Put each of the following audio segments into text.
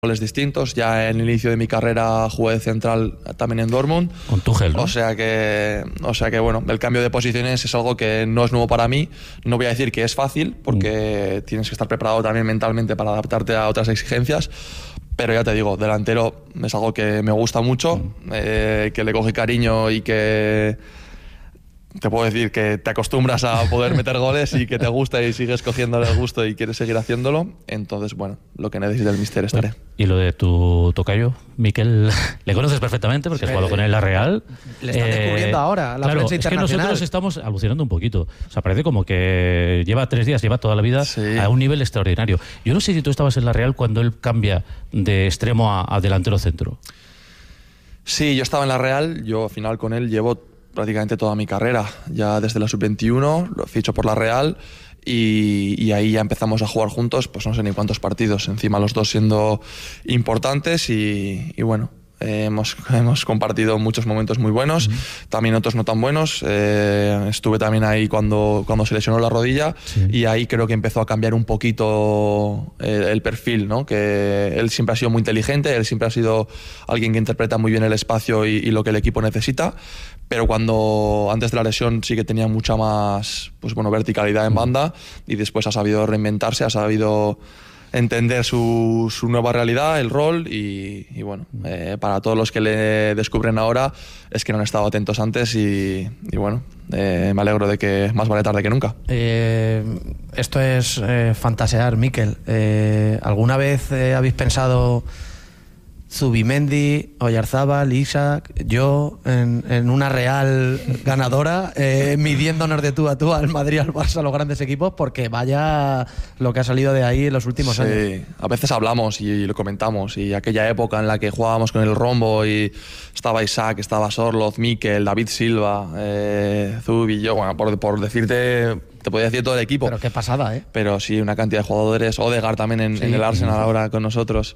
goles distintos. Ya en el inicio de mi carrera jugué de central también en Dortmund. Con Tuchel, ¿no? O sea que bueno, el cambio de posiciones es algo que no es nuevo para mí. No voy a decir que es fácil, porque tienes que estar preparado también mentalmente para adaptarte a otras exigencias. Pero ya te digo, delantero es algo que me gusta mucho, que le coge cariño y que te puedo decir que te acostumbras a poder meter goles y que te gusta y sigues cogiéndole el gusto y quieres seguir haciéndolo. Entonces, bueno, lo que necesite el míster estaré. Y lo de tu tocayo, Mikel, le conoces perfectamente porque has jugado con él en la Real. Le están descubriendo ahora la prensa internacional. Es que nosotros estamos alucinando un poquito. O sea, parece como que lleva 3 días, lleva toda la vida a un nivel extraordinario. Yo no sé si tú estabas en la Real cuando él cambia de extremo a delantero centro. Sí, yo estaba en la Real. Yo al final con él llevo prácticamente toda mi carrera, ya desde la sub-21, lo ficho por la Real y ahí ya empezamos a jugar juntos, pues no sé ni cuántos partidos, encima los dos siendo importantes y bueno, hemos compartido muchos momentos muy buenos, también otros no tan buenos. Estuve también ahí cuando se lesionó la rodilla y ahí creo que empezó a cambiar un poquito el perfil, ¿no? Que él siempre ha sido muy inteligente, él siempre ha sido alguien que interpreta muy bien el espacio y lo que el equipo necesita, pero antes de la lesión sí que tenía mucha más verticalidad en banda y después ha sabido reinventarse, ha sabido entender su nueva realidad, el rol y bueno, para todos los que le descubren ahora es que no han estado atentos antes y bueno, me alegro de que más vale tarde que nunca. Esto es fantasear, Mikel. ¿Alguna vez habéis pensado Zubimendi, Oyarzábal, Isaac, yo en una Real ganadora, midiéndonos de tú a tú al Madrid, al Barça, a los grandes equipos, porque vaya lo que ha salido de ahí en los últimos años? Sí, a veces hablamos y lo comentamos, y aquella época en la que jugábamos con el rombo y estaba Isaac, estaba Sorloz, Mikel, David Silva, Zubi, yo, bueno, por decirte, te podía decir todo el equipo. Pero qué pasada, ¿eh? Pero sí, una cantidad de jugadores, Odegaard también en el Arsenal ahora con nosotros.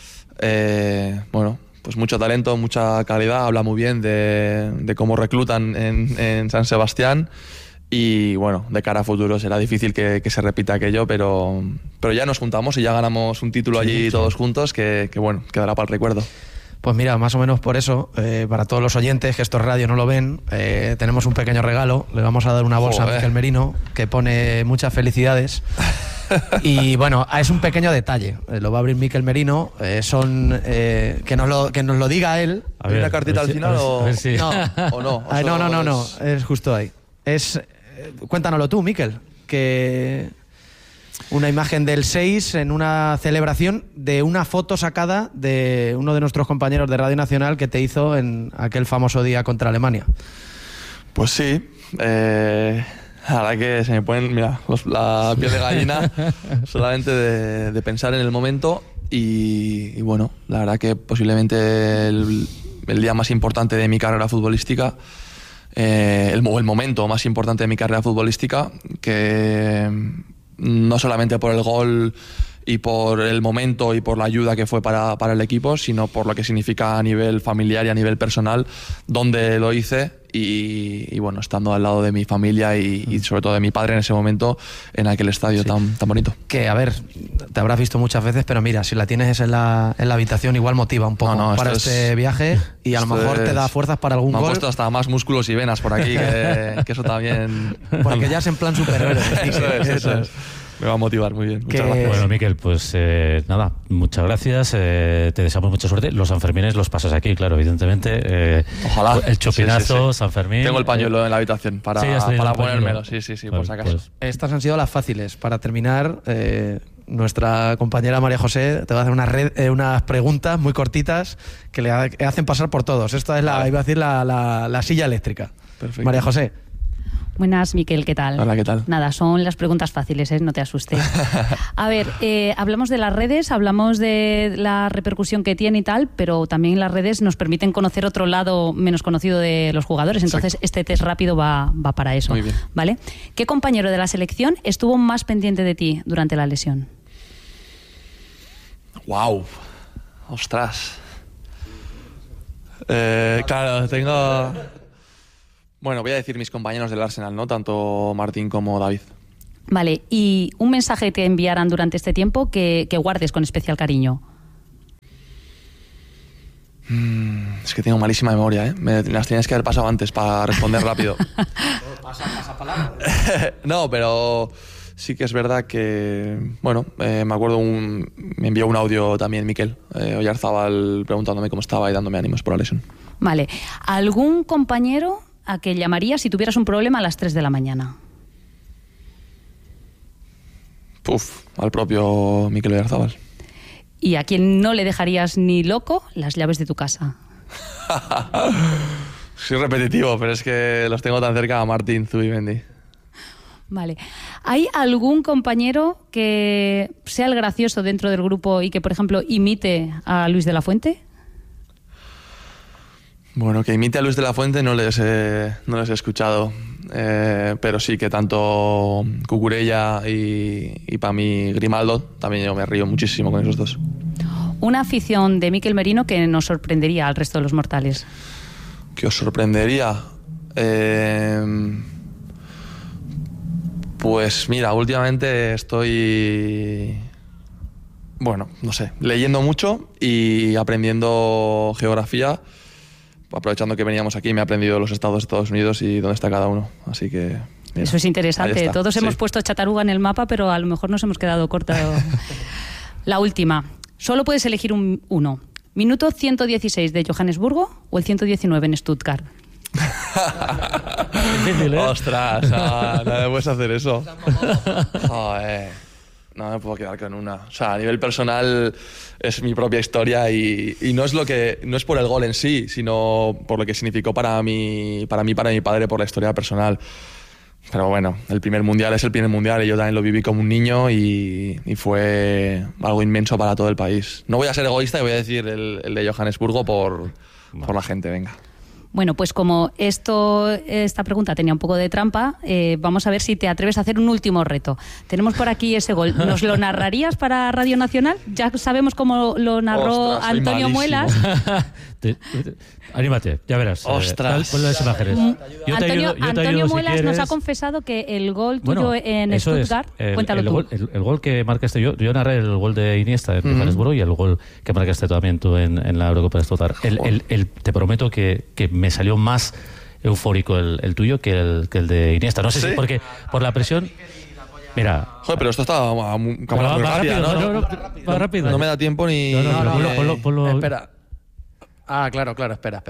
Bueno, pues mucho talento, mucha calidad, habla muy bien de cómo reclutan en San Sebastián y bueno, de cara a futuro será difícil que se repita aquello, pero ya nos juntamos y ya ganamos un título allí todos juntos que bueno, quedará para el recuerdo. Pues mira, más o menos por eso, para todos los oyentes que esto es radio no lo ven, tenemos un pequeño regalo, le vamos a dar una bolsa a Mikel Merino que pone muchas felicidades. Y bueno, es un pequeño detalle, lo va a abrir Mikel Merino, que nos lo diga él. ¿Hay una cartita al final o no? No, es justo ahí. Cuéntanoslo tú, Mikel, que una imagen del 6 en una celebración de una foto sacada de uno de nuestros compañeros de Radio Nacional que te hizo en aquel famoso día contra Alemania. Pues sí, la verdad que se me ponen, mira, la piel de gallina solamente de pensar en el momento y bueno, la verdad que posiblemente el día más importante de mi carrera futbolística, el momento más importante de mi carrera futbolística, que no solamente por el gol y por el momento y por la ayuda que fue para el equipo, sino por lo que significa a nivel familiar y a nivel personal, donde lo hice y bueno, estando al lado de mi familia y sobre todo de mi padre en ese momento en aquel estadio tan bonito. Que a ver, te habrás visto muchas veces, pero mira, si la tienes en la habitación igual motiva un poco para este viaje y a lo mejor te da fuerzas para algún gol. Me han puesto hasta más músculos y venas por aquí, que eso también... Porque ya es en plan superhéroe. Eso es. Me va a motivar muy bien. Muchas gracias. Bueno, Mikel, pues nada, muchas gracias. Te deseamos mucha suerte. Los Sanfermines los pasas aquí, claro, evidentemente. Ojalá. El chopinazo, sí. San Fermín. Tengo el pañuelo en la habitación para ponérmelo. Sí, bueno, por si acaso. Pues estas han sido las fáciles. Para terminar, nuestra compañera María José te va a hacer unas preguntas muy cortitas que le hacen pasar por todos. Esta es iba a decir la silla eléctrica. Perfecto. María José. Buenas, Mikel, ¿qué tal? Hola, ¿qué tal? Nada, son las preguntas fáciles, no te asustes. A ver, hablamos de las redes, hablamos de la repercusión que tiene y tal, pero también las redes nos permiten conocer otro lado menos conocido de los jugadores, entonces este test rápido va para eso. Muy bien. ¿Vale? ¿Qué compañero de la selección estuvo más pendiente de ti durante la lesión? ¡Wow! ¡Ostras! Claro, tengo... Bueno, voy a decir mis compañeros del Arsenal, ¿no? Tanto Martín como David. Vale, y un mensaje que te enviaran durante este tiempo que guardes con especial cariño. Es que tengo malísima memoria, ¿eh? Me las tienes que haber pasado antes para responder rápido. Pasa palabra. No, pero sí que es verdad que, bueno, me acuerdo me envió un audio también Mikel Oyarzábal preguntándome cómo estaba y dándome ánimos por la lesión. Vale. ¿Algún compañero a que llamarías si tuvieras un problema a las 3 de la mañana? Al propio Mikel Oyarzábal. ¿Y a quien no le dejarías ni loco las llaves de tu casa? Soy repetitivo, pero es que los tengo tan cerca a Martín Zubimendi. Vale. ¿Hay algún compañero que sea el gracioso dentro del grupo y que, por ejemplo, imite a Luis de la Fuente? Bueno, que imite a Luis de la Fuente no les he escuchado, pero sí que tanto Cucurella y para mí Grimaldo, también yo me río muchísimo con esos dos. Una afición de Mikel Merino que nos sorprendería al resto de los mortales. ¿Qué os sorprendería? Pues mira, últimamente estoy, bueno, no sé, leyendo mucho y aprendiendo geografía. Aprovechando que veníamos aquí, me he aprendido los estados de Estados Unidos y dónde está cada uno. Así que... mira, eso es interesante. Todos hemos puesto Chataruga en el mapa, pero a lo mejor nos hemos quedado cortos. La última. Solo puedes elegir uno. ¿Minuto 116 de Johannesburgo o el 119 en Stuttgart? Difícil, ¿eh? ¡Ostras! No me puedes hacer eso. Joder. No me puedo quedar con una. O sea, a nivel personal es mi propia historia y no es por el gol en sí, sino por lo que significó para mi padre, por la historia personal. Pero bueno, el primer mundial es el primer mundial y yo también lo viví como un niño y fue algo inmenso para todo el país. No voy a ser egoísta y voy a decir el de Johannesburgo por la gente, venga. Bueno, pues como esta pregunta tenía un poco de trampa, vamos a ver si te atreves a hacer un último reto. Tenemos por aquí ese gol. ¿Nos lo narrarías para Radio Nacional? Ya sabemos cómo lo narró Antonio Muelas. Anímate, ya verás. Ostras. Pon las imágenes. Antonio Muelas nos ha confesado que el gol tuyo en Stuttgart, cuéntalo tú. El gol que marcaste yo narré el gol de Iniesta en Johannesburgo y el gol que marcaste también tú en la Eurocopa de Stuttgart. Te prometo que me salió más eufórico el tuyo que el de Iniesta. No sé si porque por la presión... Mira. Joder, pero esto está muy rápido, ¿no? Va rápido. No me da tiempo ni... Ponlo. Espera. Claro, espera.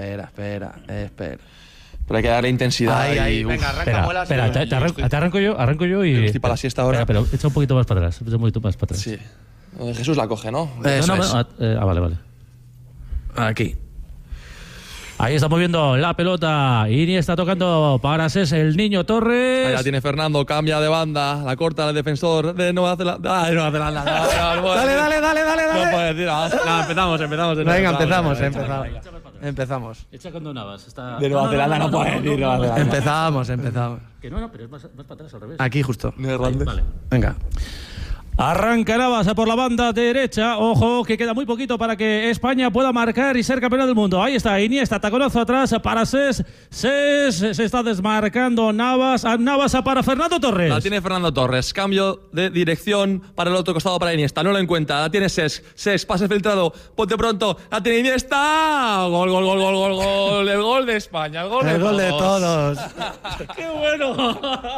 Pero hay que darle intensidad. Ahí, venga, arranca Muelas. Espera, te arranco yo y... Estoy para la siesta ahora. Pero echa un poquito más para atrás. Sí. Jesús la coge, ¿no? Vale. Aquí. Ahí está moviendo la pelota. Iniesta tocando para Sés, el niño Torres. Ahí la tiene Fernando, cambia de banda, la corta el defensor de Nueva Zelanda. Nueva Zelanda. Dale. No puedo decir nada. Empezamos. Venga, empezamos. Echa cuando Navas. De Nueva Zelanda no puede decir Nueva Zelanda. Empezamos. Que no, pero es más para atrás al revés. Aquí justo. Vale. Venga. Arranca Navas por la banda derecha. Ojo, que queda muy poquito para que España pueda marcar y ser campeona del mundo. Ahí está Iniesta, taconazo atrás para Sés. Sés se está desmarcando Navas para Fernando Torres. La tiene Fernando Torres. Cambio de dirección para el otro costado para Iniesta. No lo encuentra. La tiene Sés. Sés, pase filtrado. Ponte pronto. La tiene Iniesta. Gol. El gol de España. El gol de todos. ¡Qué bueno!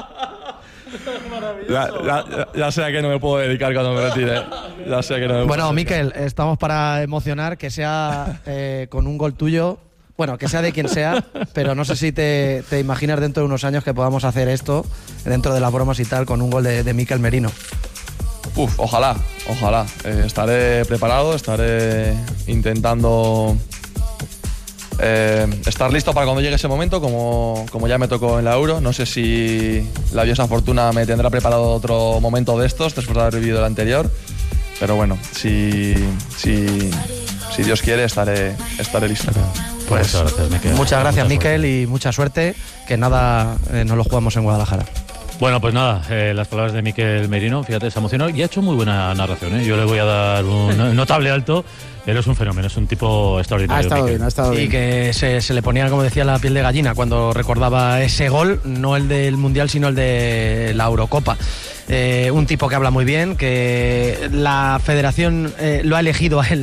Ya sé a qué no me puedo dedicar cuando me retire. Bueno, Mikel, estamos para emocionar, que sea con un gol tuyo. Bueno, que sea de quien sea, pero no sé si te imaginas dentro de unos años que podamos hacer esto, dentro de las bromas y tal, con un gol de Mikel Merino. Ojalá. Estaré preparado, estaré intentando estar listo para cuando llegue ese momento, como ya me tocó en la Euro. No sé si la diosa Fortuna me tendrá preparado otro momento de estos después de haber vivido el anterior, pero bueno, si Dios quiere estaré listo. Pues muchas gracias, Mikel, y mucha suerte, que nada nos lo jugamos en Guadalajara. Bueno, pues nada, las palabras de Mikel Merino, fíjate, se ha emocionado y ha hecho muy buena narración, ¿eh? Yo le voy a dar un notable alto. Él es un fenómeno, es un tipo extraordinario. Ha estado bien. Y que se le ponía, como decía, la piel de gallina cuando recordaba ese gol, no el del Mundial, sino el de la Eurocopa. Un tipo que habla muy bien, que la federación lo ha elegido a él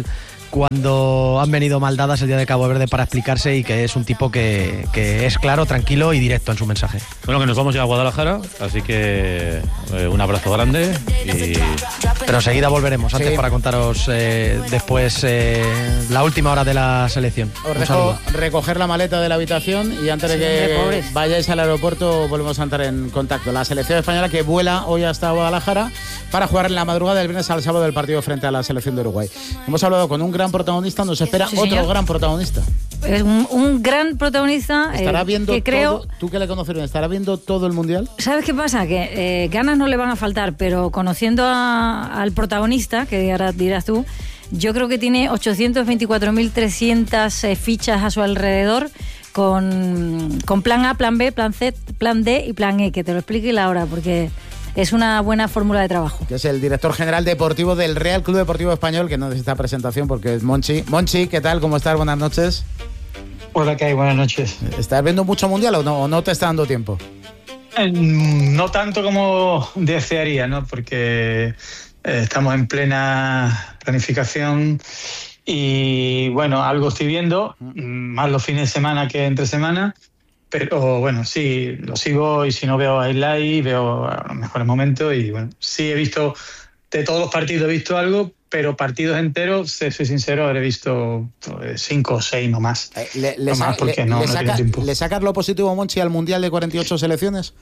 cuando han venido mal dadas el día de Cabo Verde para explicarse, y que es un tipo que es claro, tranquilo y directo en su mensaje. Bueno, que nos vamos ya a Guadalajara, así que un abrazo grande. Pero enseguida volveremos, antes para contaros después la última hora de la selección. Os dejo recoger la maleta de la habitación y antes de que vayáis al aeropuerto volvemos a entrar en contacto. La selección española que vuela hoy hasta Guadalajara para jugar en la madrugada del viernes al sábado el partido frente a la selección de Uruguay. Hemos hablado con un gran protagonista, nos espera otro gran protagonista. Es un gran protagonista. Estará viendo que creo, todo. ¿Tú que le conoces bien? ¿Estará viendo todo el mundial? ¿Sabes qué pasa? Que ganas no le van a faltar, pero conociendo al protagonista, que ahora dirás tú, yo creo que tiene 824.300 fichas a su alrededor con plan A, plan B, plan C, plan D y plan E, que te lo explique Laura, porque es una buena fórmula de trabajo. Que es el director general deportivo del Real Club Deportivo Español, que no necesita presentación porque es Monchi. Monchi, ¿qué tal? ¿Cómo estás? Buenas noches. Hola, ¿qué hay? Buenas noches. ¿Estás viendo mucho mundial o no te está dando tiempo? No tanto como desearía, ¿no? Porque estamos en plena planificación y, bueno, algo estoy viendo, más los fines de semana que entre semana. Pero bueno, sí, lo sigo y si no veo highlight, veo los mejores momentos y bueno, sí he visto, de todos los partidos he visto algo, pero partidos enteros, soy sincero, habré visto 5 o 6 no más. No más porque no tengo tiempo. ¿Le sacas lo positivo, Monchi, al Mundial de 48 selecciones?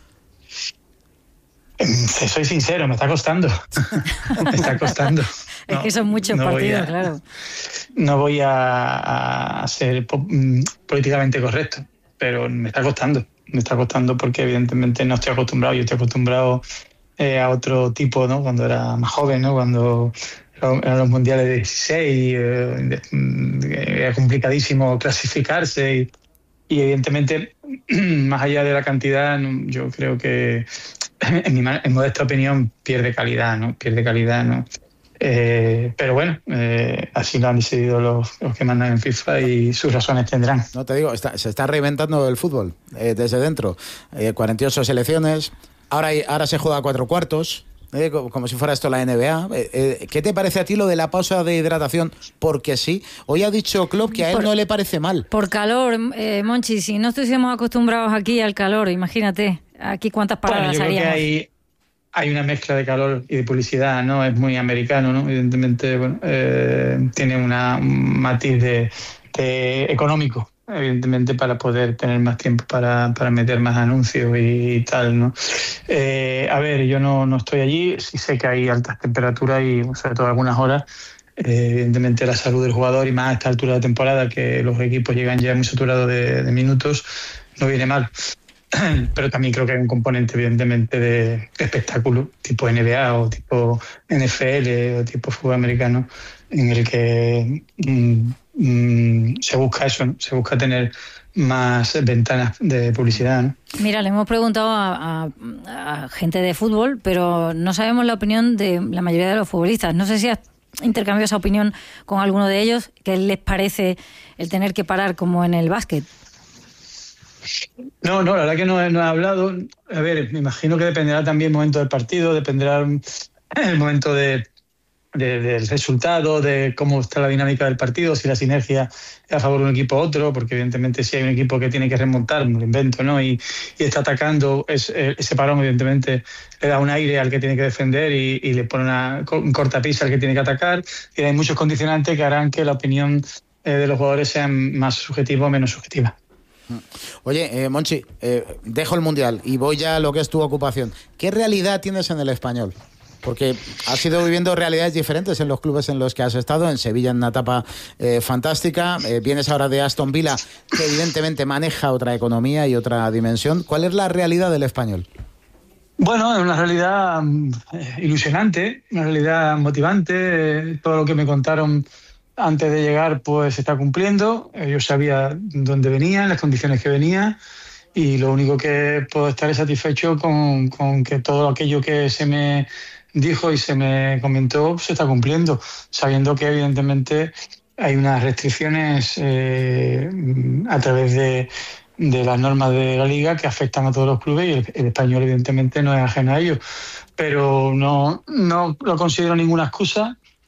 Soy sincero, me está costando. Me está costando. Es que son muchos partidos, claro. No voy a ser políticamente correcto, pero me está costando porque evidentemente no estoy acostumbrado. Yo estoy acostumbrado a otro tipo, ¿no? Cuando era más joven, ¿no? Cuando eran los mundiales de 16, era complicadísimo clasificarse y evidentemente, más allá de la cantidad, yo creo que, en mi modesta opinión, pierde calidad, ¿no? Pero bueno, así lo han decidido los que mandan en FIFA y sus razones tendrán. No te digo, se está reinventando el fútbol desde dentro. 48 selecciones, ahora se juega a 4 cuartos, como si fuera esto la NBA. ¿Qué te parece a ti lo de la pausa de hidratación? Porque sí, hoy ha dicho Klopp que a él no le parece mal. Por calor, Monchi, si no estuviésemos acostumbrados aquí al calor, imagínate, aquí cuántas paradas haríamos. Creo que hay una mezcla de calor y de publicidad, ¿no? Es muy americano, ¿no? Evidentemente, bueno, tiene un matiz de económico, evidentemente, para poder tener más tiempo para meter más anuncios y tal, ¿no? A ver, yo no estoy allí, sí sé que hay altas temperaturas y sobre todo algunas horas. Evidentemente la salud del jugador y más a esta altura de temporada, que los equipos llegan ya muy saturados de minutos, no viene mal. Pero también creo que hay un componente evidentemente de espectáculo tipo NBA o tipo NFL o tipo fútbol americano en el que se busca eso, ¿no? Se busca tener más ventanas de publicidad, ¿no? Mira, le hemos preguntado a gente de fútbol, pero no sabemos la opinión de la mayoría de los futbolistas. No sé si has intercambiado esa opinión con alguno de ellos, ¿qué les parece el tener que parar como en el básquet? No, la verdad que no he hablado. A ver, me imagino que dependerá también el momento del partido, dependerá el momento del resultado, de cómo está la dinámica del partido, si la sinergia es a favor de un equipo u otro, porque evidentemente si hay un equipo que tiene que remontar, me lo invento, ¿no? Y está atacando, ese parón evidentemente le da un aire al que tiene que defender y le pone un cortapisa al que tiene que atacar. Y hay muchos condicionantes que harán que la opinión de los jugadores sea más subjetiva o menos subjetiva. Oye, Monchi, dejo el Mundial y voy ya a lo que es tu ocupación. ¿Qué realidad tienes en el Español? Porque has ido viviendo realidades diferentes en los clubes en los que has estado. En Sevilla en una etapa fantástica. Vienes ahora de Aston Villa, que evidentemente maneja otra economía y otra dimensión. ¿Cuál es la realidad del Español? Bueno, es una realidad ilusionante, una realidad motivante. Todo lo que me contaron antes de llegar pues se está cumpliendo. Yo sabía dónde venía, las condiciones que venía, y lo único que puedo estar es satisfecho con que todo aquello que se me dijo y se me comentó se está cumpliendo, sabiendo que evidentemente hay unas restricciones a través de las normas de la Liga que afectan a todos los clubes, y el Español evidentemente no es ajeno a ello. Pero no lo considero ninguna excusa.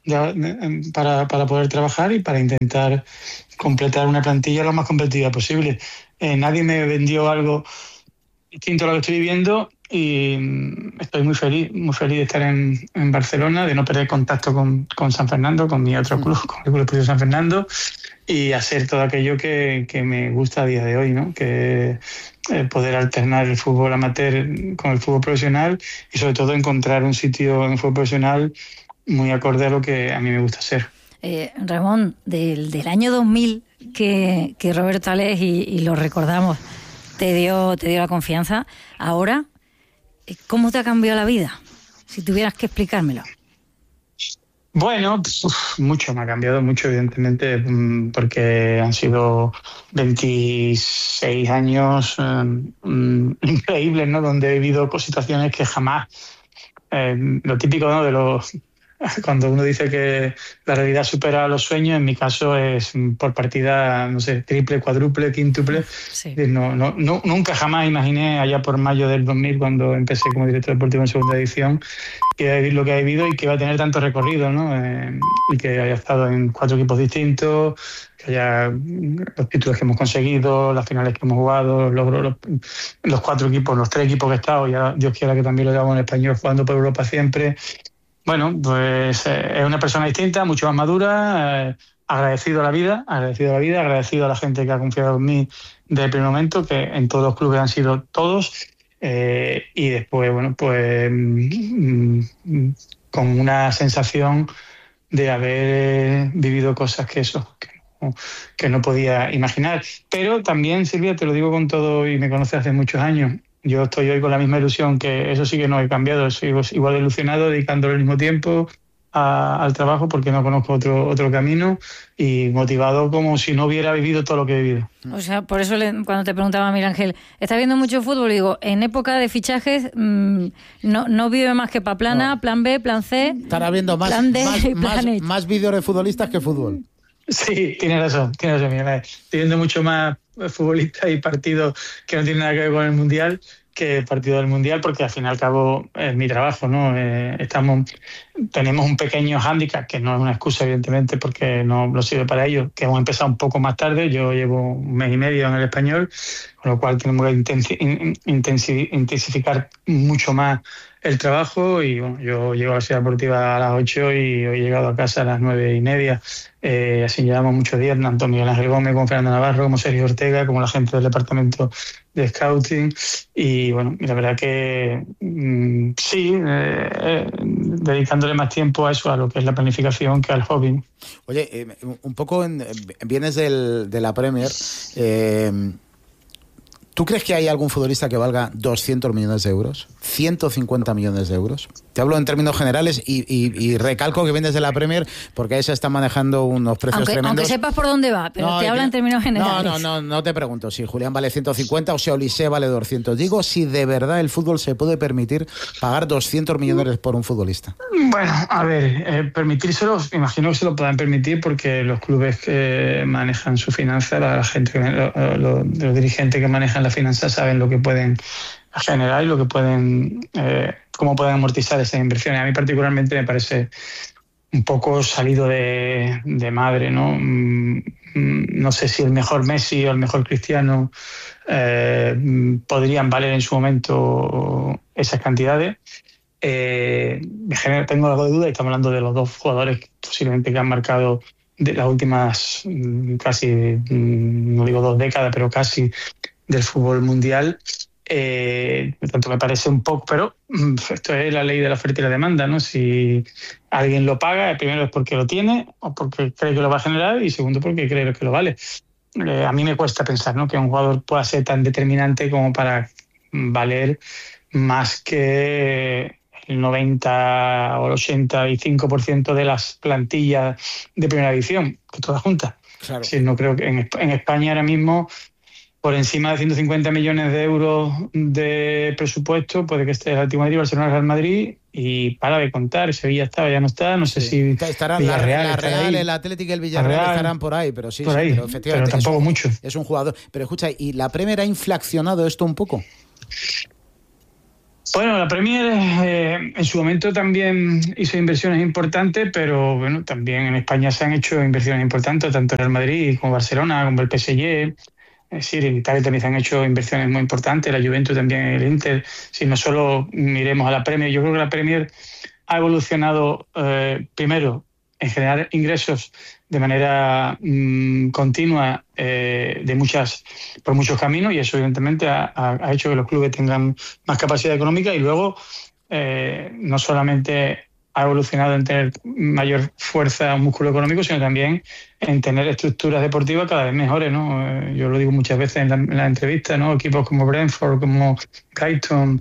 para poder trabajar y para intentar completar una plantilla lo más competitiva posible. Nadie me vendió algo distinto a lo que estoy viviendo y estoy muy feliz de estar en Barcelona, de no perder contacto con San Fernando, con mi otro club, con el Club Deportivo San Fernando, y hacer todo aquello que me gusta a día de hoy, ¿no? Que poder alternar el fútbol amateur con el fútbol profesional y sobre todo encontrar un sitio en el fútbol profesional muy acorde a lo que a mí me gusta hacer. Ramón, del año 2000 que Roberto Alés, y lo recordamos, te dio la confianza. Ahora, ¿cómo te ha cambiado la vida? Si tuvieras que explicármelo. Bueno, mucho, me ha cambiado mucho, evidentemente, porque han sido 26 años increíbles, ¿no? Donde he vivido situaciones que jamás, lo típico, ¿no? Cuando uno dice que la realidad supera los sueños, en mi caso es por partida, no sé, triple, cuádruple, quíntuple. Sí. Nunca jamás imaginé, allá por mayo del 2000, cuando empecé como director deportivo en segunda división, que iba a vivir lo que he vivido y que iba a tener tanto recorrido, ¿no? Y que haya estado en 4 equipos distintos, que haya los títulos que hemos conseguido, las finales que hemos jugado, los 4 equipos, los 3 equipos que he estado, ya Dios quiera que también lo llevamos en español, jugando por Europa siempre. Bueno, pues es una persona distinta, mucho más madura, agradecido a la vida, agradecido a la gente que ha confiado en mí desde el primer momento, que en todos los clubes han sido todos, y después, bueno, pues con una sensación de haber vivido cosas que no podía imaginar. Pero también, Silvia, te lo digo con todo, y me conoces hace muchos años, yo estoy hoy con la misma ilusión, que eso sí que no he cambiado, soy igual de ilusionado, dedicándole el mismo tiempo al trabajo, porque no conozco otro camino, y motivado como si no hubiera vivido todo lo que he vivido. O sea, por eso cuando te preguntaba a Miguel Ángel, ¿estás viendo mucho fútbol? Y digo, en época de fichajes no vive más que para plan A, plan B, plan C, estará viendo plan D y plan H. Más vídeos de futbolistas que fútbol. Sí, tienes razón, Miguel. Estoy viendo mucho más futbolistas y partidos que no tienen nada que ver con el Mundial que partido del Mundial, porque al fin y al cabo es mi trabajo, ¿no? Tenemos un pequeño hándicap, que no es una excusa, evidentemente, porque no lo sirve para ello, que hemos empezado un poco más tarde. Yo llevo 1 mes y medio en el español, con lo cual tenemos que intensificar mucho más el trabajo, y bueno, yo llego a la ciudad deportiva a las 8 y hoy he llegado a casa a las 9:30. Así llevamos muchos días, tanto Miguel Ángel Gómez como Fernando Navarro, como Sergio Ortega, como la gente del departamento de scouting, y bueno, la verdad que sí, dedicándole más tiempo a eso, a lo que es la planificación, que al hobby. Oye, un poco vienes de la Premier. ¿Tú crees que hay algún futbolista que valga 200 millones de euros? ¿150 millones de euros? Te hablo en términos generales y recalco que vienes de la Premier, porque ahí se están manejando unos precios tremendos. Aunque sepas por dónde va, pero te habla en términos generales. No te pregunto si Julián vale 150 o si Olise vale 200. Digo si de verdad el fútbol se puede permitir pagar 200 millones por un futbolista. Bueno, a ver, permitírselo, imagino que se lo puedan permitir, porque los clubes que manejan su finanza, la gente, los dirigentes que manejan la finanza, saben lo que pueden generar y lo que cómo pueden amortizar esas inversiones. A mí particularmente me parece un poco salido de madre, ¿no? No sé si el mejor Messi o el mejor Cristiano podrían valer en su momento esas cantidades. Tengo algo de duda, y estamos hablando de los 2 jugadores posiblemente que han marcado de las últimas casi, no digo 2 décadas, pero casi, del fútbol mundial. Por tanto, me parece un poco, pero esto es la ley de la oferta y la demanda, ¿no? Si alguien lo paga, primero es porque lo tiene o porque cree que lo va a generar, y segundo porque cree que lo vale. A mí me cuesta pensar, ¿no?, que un jugador pueda ser tan determinante como para valer más que el 90 o el 85% de las plantillas de primera división, que todas juntas. Claro. Sí, no creo que en España ahora mismo, por encima de 150 millones de euros de presupuesto, puede que esté el Atlético de Madrid, Barcelona, Real Madrid, y para de contar. Sevilla estaba, ya no está, no sé si estarán la Real, el Atlético y el Villarreal estarán por ahí, pero sí, pero efectivamente, pero tampoco mucho. Es un jugador. Pero escucha, ¿y la Premier ha inflacionado esto un poco? Bueno, la Premier en su momento también hizo inversiones importantes, pero bueno, también en España se han hecho inversiones importantes, tanto en el Madrid como Barcelona, como el PSG. Es decir, en Italia también se han hecho inversiones muy importantes, la Juventus también, el Inter. Si no solo miremos a la Premier, yo creo que la Premier ha evolucionado primero en generar ingresos de manera continua por muchos caminos, y eso evidentemente ha hecho que los clubes tengan más capacidad económica, y luego no solamente ha evolucionado en tener mayor fuerza o músculo económico, sino también en tener estructuras deportivas cada vez mejores, ¿no? Yo lo digo muchas veces en la entrevista, ¿no? Equipos como Brentford, como Brighton,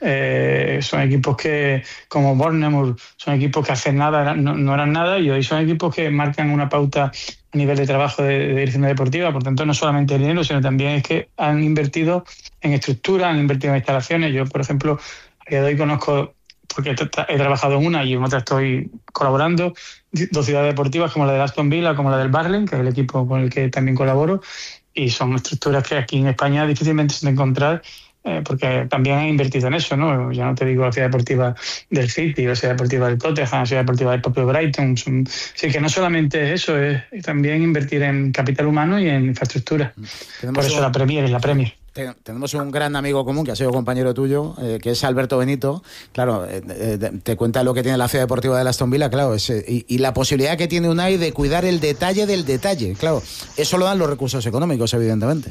son equipos que, como Bournemouth, son equipos que hace nada no eran nada, y hoy son equipos que marcan una pauta a nivel de trabajo de dirección deportiva. Por tanto, no solamente el dinero, sino también es que han invertido en estructuras, han invertido en instalaciones. Yo, por ejemplo, a día de hoy conozco, porque he trabajado en una y en otra estoy colaborando, 2 ciudades deportivas como la de Aston Villa, como la del Burnley, que es el equipo con el que también colaboro, y son estructuras que aquí en España difícilmente se pueden encontrar, porque también han invertido en eso, ¿no? Ya no te digo la ciudad deportiva del City, la ciudad deportiva del Tottenham, la ciudad deportiva del propio Brighton. Así que no solamente es eso, es también invertir en capital humano y en infraestructura. Por eso la Premier es la Premier. Tenemos un gran amigo común que ha sido compañero tuyo, que es Alberto Benito. Claro, te cuenta lo que tiene la ciudad deportiva de Aston Villa, claro, y la posibilidad que tiene Unai de cuidar el detalle del detalle. Claro, eso lo dan los recursos económicos, evidentemente.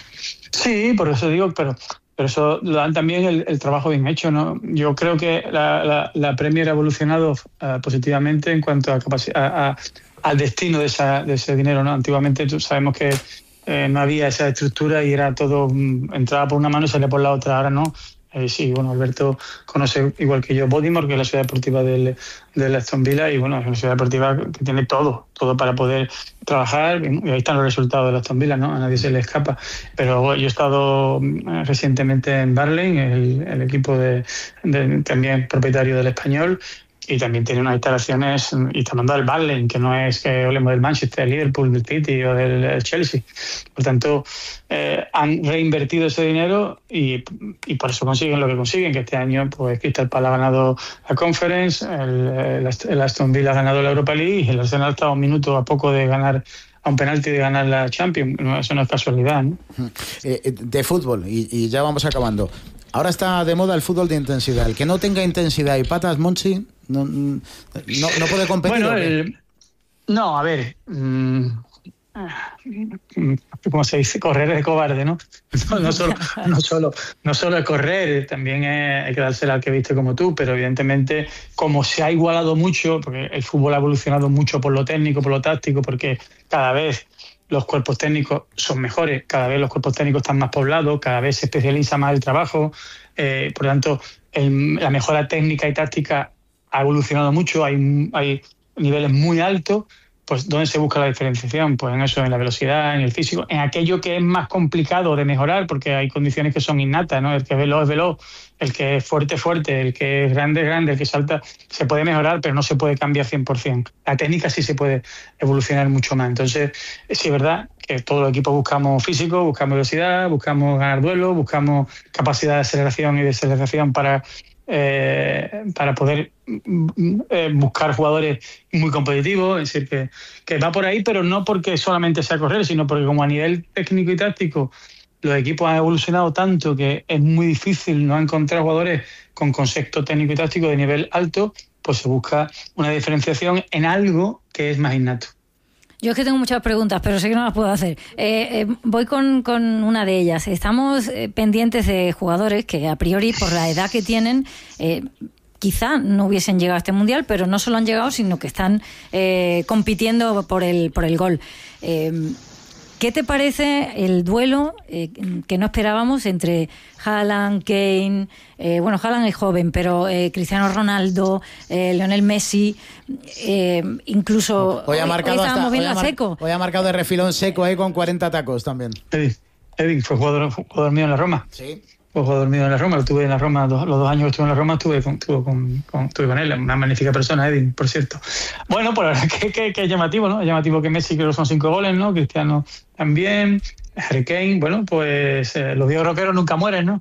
Sí, por eso digo, pero eso lo dan también el trabajo bien hecho, ¿no? Yo creo que la Premier ha evolucionado positivamente en cuanto a al destino de ese dinero, ¿no? Antiguamente sabemos que no había esa estructura y era todo, entraba por una mano y salía por la otra. Ahora no. Sí, bueno, Alberto conoce igual que yo Bodymoor, que es la ciudad deportiva de Aston Villa, y bueno, es una ciudad deportiva que tiene todo para poder trabajar, y ahí están los resultados de Aston Villa, ¿no? A nadie se le escapa. Pero yo he estado recientemente en Burnley, el equipo también propietario del Español, y también tiene unas instalaciones, y está mandando al Burnley, que no es que hablemos del Manchester, del Liverpool, del City o del Chelsea. Por tanto, han reinvertido ese dinero y por eso consiguen lo que consiguen, que este año pues Crystal Palace ha ganado la Conference, el Aston Villa ha ganado la Europa League, y el Arsenal está a un minuto a poco de ganar, a un penalti de ganar la Champions. Eso no es casualidad, ¿no? De fútbol, y ya vamos acabando. Ahora está de moda el fútbol de intensidad. El que no tenga intensidad y patas, Monchi, no puede competir. Bueno, no, a ver, como se dice, correr es cobarde, ¿no? No solo es correr, también hay que dársela al que viste como tú, pero evidentemente, como se ha igualado mucho, porque el fútbol ha evolucionado mucho por lo técnico, por lo táctico, porque cada vez los cuerpos técnicos son mejores, cada vez los cuerpos técnicos están más poblados, cada vez se especializa más el trabajo, por lo tanto, la mejora técnica y táctica ha evolucionado mucho, hay niveles muy altos. Pues ¿dónde se busca la diferenciación? Pues en eso, en la velocidad, en el físico, en aquello que es más complicado de mejorar, porque hay condiciones que son innatas, ¿no? El que es veloz, el que es fuerte, el que es grande, el que salta, se puede mejorar, pero no se puede cambiar 100%. La técnica sí se puede evolucionar mucho más. Entonces, sí es verdad que todos los equipos buscamos físico, buscamos velocidad, buscamos ganar duelo, buscamos capacidad de aceleración y desaceleración para poder buscar jugadores muy competitivos. Es decir, que va por ahí, pero no porque solamente sea correr, sino porque como a nivel técnico y táctico los equipos han evolucionado tanto que es muy difícil no encontrar jugadores con concepto técnico y táctico de nivel alto, pues se busca una diferenciación en algo que es más innato. Yo es que tengo muchas preguntas, pero sé que no las puedo hacer. Voy con una de ellas. Estamos pendientes de jugadores que a priori, por la edad que tienen, quizá no hubiesen llegado a este Mundial, pero no solo han llegado, sino que están compitiendo por el gol. ¿Qué te parece el duelo que no esperábamos entre Haaland, Kane? Bueno, Haaland es joven, pero Cristiano Ronaldo, Lionel Messi, incluso hoy estábamos viendo a Seco. Hoy ha marcado de refilón Seco ahí con 40 tacos también. Edin fue jugador mío en la Roma. Sí. Fue jugador mío en la Roma, lo tuve en la Roma, los 2 años que estuve en la Roma estuve con él, una magnífica persona, Edin, por cierto. Bueno, pues la verdad que es llamativo, ¿no? Es llamativo que Messi creo que son 5 goles, ¿no? Cristiano también, Harry Kane, bueno, pues los viejos rockeros nunca mueren, ¿no?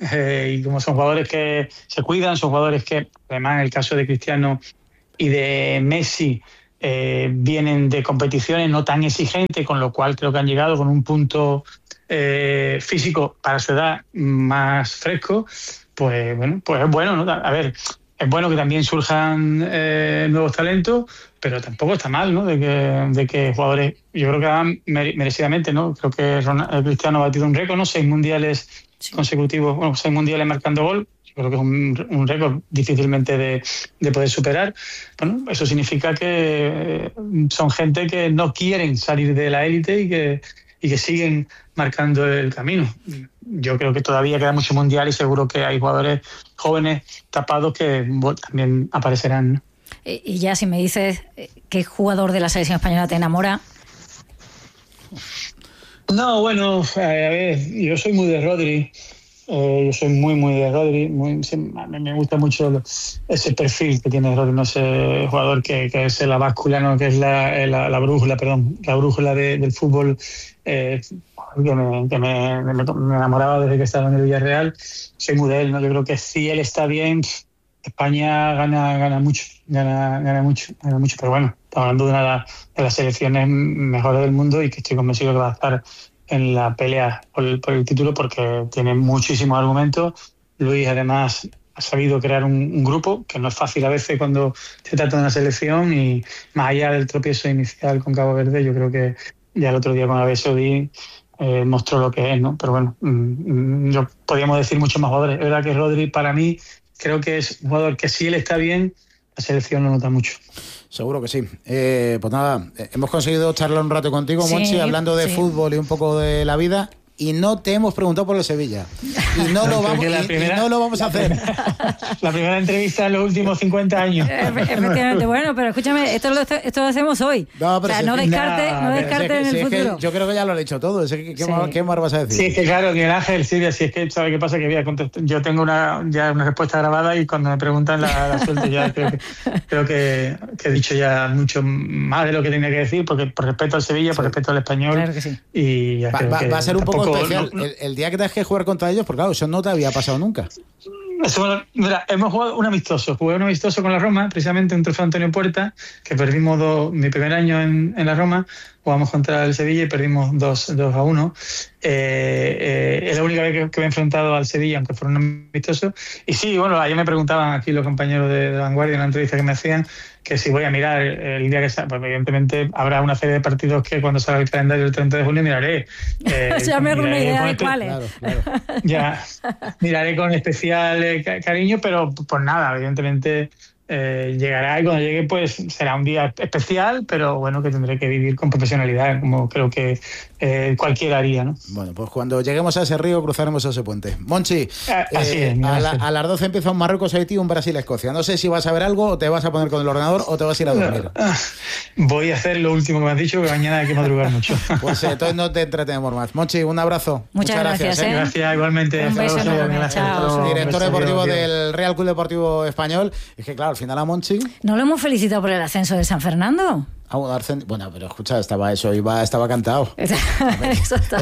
y como son jugadores que se cuidan, son jugadores que, además en el caso de Cristiano y de Messi, vienen de competiciones no tan exigentes, con lo cual creo que han llegado con un punto físico para su edad más fresco, pues es bueno, ¿no? A ver, es bueno que también surjan nuevos talentos, pero tampoco está mal, ¿no? De que jugadores, yo creo que van merecidamente, ¿no? Creo que Cristiano ha batido un récord, ¿no? 6 mundiales consecutivos, 6 mundiales marcando gol. Yo creo que es un récord difícilmente de poder superar. Bueno, eso significa que son gente que no quieren salir de la élite y que siguen marcando el camino. Yo creo que todavía queda mucho mundial y seguro que hay jugadores jóvenes tapados que también aparecerán, ¿no? Y ya, si me dices qué jugador de la selección española te enamora. No, bueno, a ver, yo soy muy de Rodri. Yo soy muy de Rodri. Me gusta mucho ese perfil que tiene Rodri, ¿no? Ese jugador que es la báscula, ¿no? Que es la brújula, la brújula del fútbol, que me enamoraba desde que estaba en el Villarreal. Soy muy de él, ¿no? Yo creo que si él está bien, España gana mucho, pero bueno, estamos hablando de una de las selecciones mejores del mundo y que estoy convencido que va a estar en la pelea por el título porque tiene muchísimos argumentos. Luis además ha sabido crear un grupo, que no es fácil a veces cuando se trata de una selección, y más allá del tropiezo inicial con Cabo Verde, yo creo que ya el otro día con Arabia Saudí mostró lo que es, ¿no? Pero bueno, podríamos decir muchos más jugadores. Es verdad que Rodri, para mí, creo que es un jugador que si él está bien, la selección lo nota mucho. Seguro que sí. Pues nada, hemos conseguido charlar un rato contigo, Monchi, hablando de fútbol y un poco de la vida. Y no te hemos preguntado por el Sevilla. Y no lo vamos a hacer. La primera entrevista en los últimos 50 años. Efectivamente, bueno, pero escúchame, esto lo hacemos hoy. No descarte en el futuro. Yo creo que ya lo he dicho todo. ¿Qué más vas a decir? Sí, es que claro, Miguel Ángel, Silvia, si es que ¿sabe qué pasa? Que yo tengo ya una respuesta grabada y cuando me preguntan la suelto ya. Creo que he dicho ya mucho más de lo que tenía que decir, porque por respeto al Sevilla, por respeto al Español. Claro que sí. Y ya va a ser un poco especial. El día que tengas que jugar contra ellos, porque claro, eso no te había pasado nunca. Mira, hemos jugado jugué un amistoso con la Roma, precisamente un trofeo Antonio Puerta, que perdimos mi primer año en la Roma, jugamos contra el Sevilla y perdimos 2-1. Es la única vez que me he enfrentado al Sevilla, aunque fuera un amistoso. Y sí, bueno, ayer me preguntaban aquí los compañeros de La Vanguardia en una entrevista que me hacían, que si voy a mirar el día que salga, pues evidentemente habrá una serie de partidos que cuando salga el calendario el 30 de junio miraré. Ya me hago una idea de cuáles. Claro. Ya, miraré con especial cariño, pero pues nada, evidentemente llegará y cuando llegue pues será un día especial, pero bueno, que tendré que vivir con profesionalidad, como creo que cualquiera haría, ¿no? Bueno, pues cuando lleguemos a ese río cruzaremos ese puente. Monchi, así es, a las 12 empieza un Marruecos-Haití, un Brasil-Escocia. No sé si vas a ver algo o te vas a poner con el ordenador o te vas a ir a dormir. Voy a hacer lo último que me has dicho, que mañana hay que madrugar mucho. Pues entonces no te entretenemos más. Monchi, un abrazo. Muchas gracias. Gracias, igualmente. Un beso enorme. Chao. Director deportivo del Real Club Deportivo Español. Es que claro, al final a Monchi... ¿No lo hemos felicitado por el ascenso de San Fernando? Bueno, pero escucha, estaba cantado. Eso está.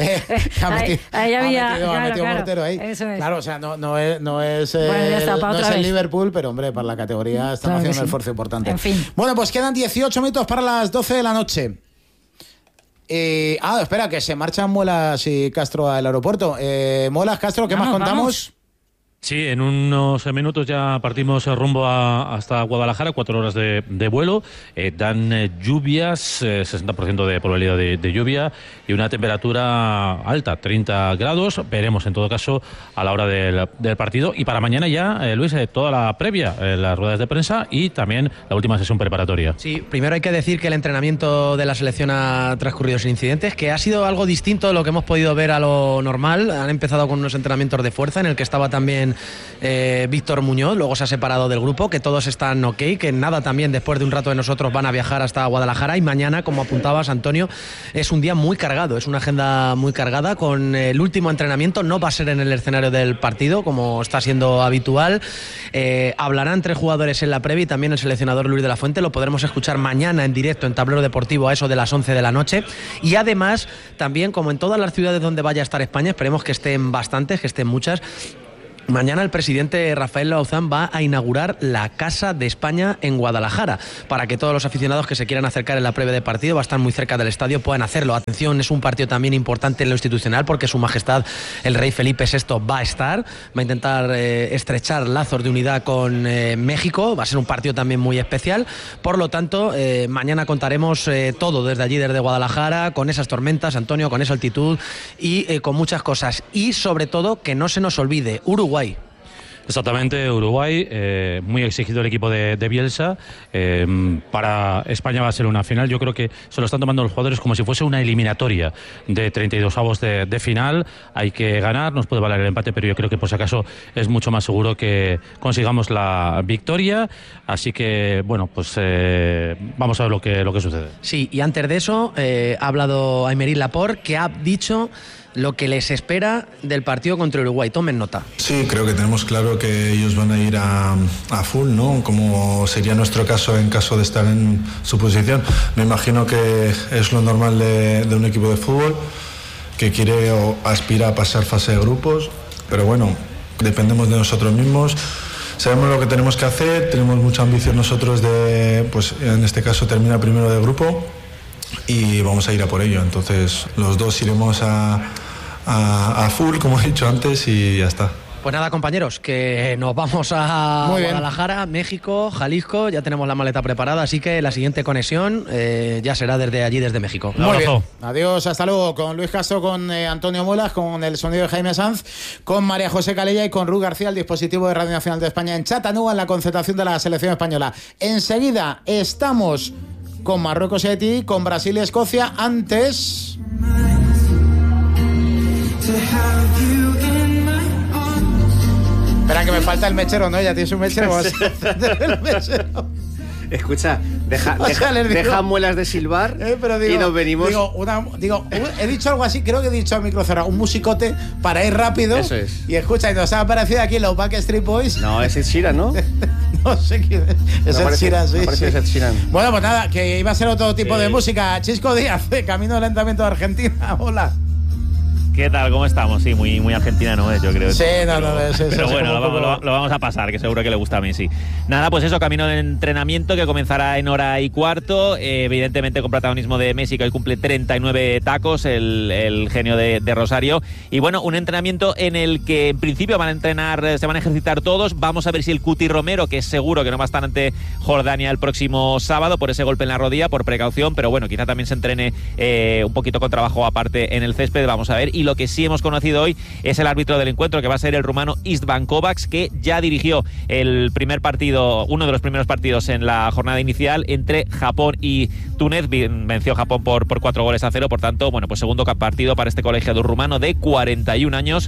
Ha metido mortero ahí. Eso es. Claro, o sea, no es el Liverpool, pero hombre, para la categoría están haciendo un esfuerzo importante. En fin. Bueno, pues quedan 18 minutos para las 12 de la noche. Espera, que se marchan Muelas y Castro al aeropuerto. Muelas, Castro, ¿qué más contamos? Vamos. Sí, en unos minutos ya partimos rumbo hasta Guadalajara, 4 horas de vuelo. Dan lluvias, 60% de probabilidad de lluvia y una temperatura alta, 30 grados. Veremos en todo caso a la hora del partido. Y para mañana ya, Luis, toda la previa, las ruedas de prensa y también la última sesión preparatoria. Sí, primero hay que decir que el entrenamiento de la selección ha transcurrido sin incidentes, que ha sido algo distinto de lo que hemos podido ver a lo normal. Han empezado con unos entrenamientos de fuerza en el que estaba también Víctor Muñoz, luego se ha separado del grupo, que todos están ok, que nada, también después de un rato de nosotros van a viajar hasta Guadalajara y mañana, como apuntabas, Antonio, es un día muy cargado, es una agenda muy cargada con el último entrenamiento, no va a ser en el escenario del partido como está siendo habitual, hablarán 3 jugadores en la previa y también el seleccionador Luis de la Fuente, lo podremos escuchar mañana en directo en Tablero Deportivo a eso de las 11 de la noche y además también, como en todas las ciudades donde vaya a estar España, esperemos que estén bastantes, que estén muchas, Mañana el presidente Rafael Lauzán va a inaugurar la Casa de España en Guadalajara, para que todos los aficionados que se quieran acercar en la previa de partido, va a estar muy cerca del estadio, puedan hacerlo. Atención, es un partido también importante en lo institucional, porque Su Majestad el Rey Felipe VI va a estar, va a intentar estrechar lazos de unidad con México, va a ser un partido también muy especial. Por lo tanto, mañana contaremos todo desde allí, desde Guadalajara, con esas tormentas, Antonio, con esa altitud y con muchas cosas. Y sobre todo, que no se nos olvide, Uruguay. Exactamente, Uruguay, muy exigido el equipo de Bielsa. Para España va a ser una final. Yo creo que se lo están tomando los jugadores como si fuese una eliminatoria de 32avos de final. Hay que ganar, nos puede valer el empate, pero yo creo que por si acaso es mucho más seguro que consigamos la victoria. Así que, bueno, pues vamos a ver lo que sucede. Sí, y antes de eso ha hablado Aymeric Laporte, que ha dicho lo que les espera del partido contra Uruguay. Tomen nota. Sí, creo que tenemos claro que ellos van a ir a full, ¿no? Como sería nuestro caso en caso de estar en su posición. Me imagino que es lo normal de un equipo de fútbol que quiere o aspira a pasar fase de grupos, pero bueno, dependemos de nosotros mismos. Sabemos lo que tenemos que hacer, tenemos mucha ambición nosotros de, pues en este caso, terminar primero de grupo y vamos a ir a por ello. Entonces los dos iremos a full, como he dicho antes, y ya está. Pues nada, compañeros, que nos vamos a Guadalajara, México, Jalisco, ya tenemos la maleta preparada, así que la siguiente conexión ya será desde allí, desde México. Muy bien. Adiós, hasta luego, con Luis Castro, con Antonio Muelas, con el sonido de Jaime Sanz, con María José Calella y con Ru García, el dispositivo de Radio Nacional de España en Chattanooga, en la concentración de la selección española. Enseguida estamos con Marruecos y Haití, con Brasil y Escocia. Antes... Espera, que me falta el mechero, ¿no? Ya tienes un mechero. El mechero. Escucha, deja muelas de silbar pero digo, y nos venimos. He dicho algo así, creo que he dicho a micro cerrado, un musicote para ir rápido. Eso es. Y escucha, y nos ha aparecido aquí los Backstreet Boys. No, es Ed Sheeran, ¿no? No sé quién es. Ed Sheeran, sí. Ed Sheeran. Bueno, pues nada, que iba a ser otro tipo de música. Chisco Díaz, de Camino Lentamente de Argentina. Hola. ¿Qué tal? ¿Cómo estamos? Sí, muy argentina no es, yo creo. Sí, pero bueno, lo vamos a pasar, que seguro que le gusta a Messi. Nada, pues eso, camino de entrenamiento que comenzará en 1:15, evidentemente con protagonismo de Messi, que hoy cumple 39 tacos, el genio de Rosario. Y bueno, un entrenamiento en el que en principio se van a ejercitar todos. Vamos a ver si el Cuti Romero, que es seguro que no va a estar ante Jordania el próximo sábado por ese golpe en la rodilla, por precaución, pero bueno, quizá también se entrene un poquito con trabajo aparte en el césped, vamos a ver. Y lo que sí hemos conocido hoy es el árbitro del encuentro, que va a ser el rumano Istvan Kovacs, que ya dirigió el primer partido, uno de los primeros partidos en la jornada inicial entre Japón y Túnez. Venció Japón por 4-0, por tanto, bueno, pues segundo partido para este colegiado rumano de 41 años,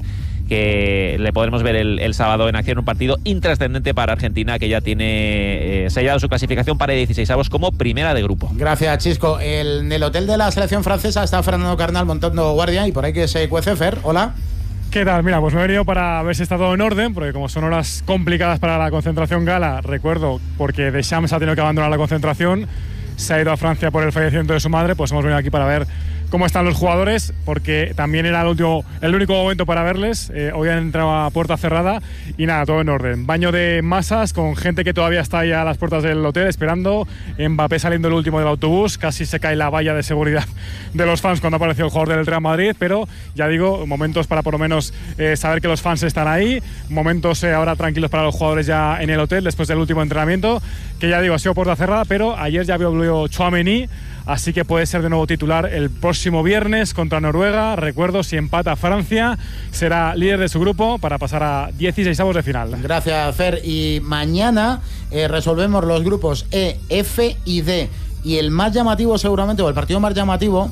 que le podremos ver el sábado en acción, un partido intrascendente para Argentina, que ya tiene sellado su clasificación para 16avos como primera de grupo. Gracias, Chisco. En el hotel de la selección francesa está Fernando Carnal montando guardia y por ahí que se cuece. Fer, hola. ¿Qué tal? Mira, pues me he venido para ver si está todo en orden, porque como son horas complicadas para la concentración gala, recuerdo, porque Deschamps ha tenido que abandonar la concentración, se ha ido a Francia por el fallecimiento de su madre, pues hemos venido aquí para ver cómo están los jugadores, porque también era el único momento para verles. Hoy han entrado a puerta cerrada y nada, todo en orden. Baño de masas con gente que todavía está ahí a las puertas del hotel esperando. Mbappé saliendo el último del autobús, casi se cae la valla de seguridad de los fans cuando apareció el jugador del Real Madrid, pero ya digo, momentos para por lo menos saber que los fans están ahí, momentos ahora tranquilos para los jugadores ya en el hotel después del último entrenamiento, que ya digo, ha sido puerta cerrada, pero ayer ya vio Tchouaméni, así que puede ser de nuevo titular el próximo viernes contra Noruega. Recuerdo, si empata Francia, será líder de su grupo para pasar a 16avos de final. Gracias, Fer. Y mañana resolvemos los grupos E, F y D. Y el más llamativo seguramente, o el partido más llamativo,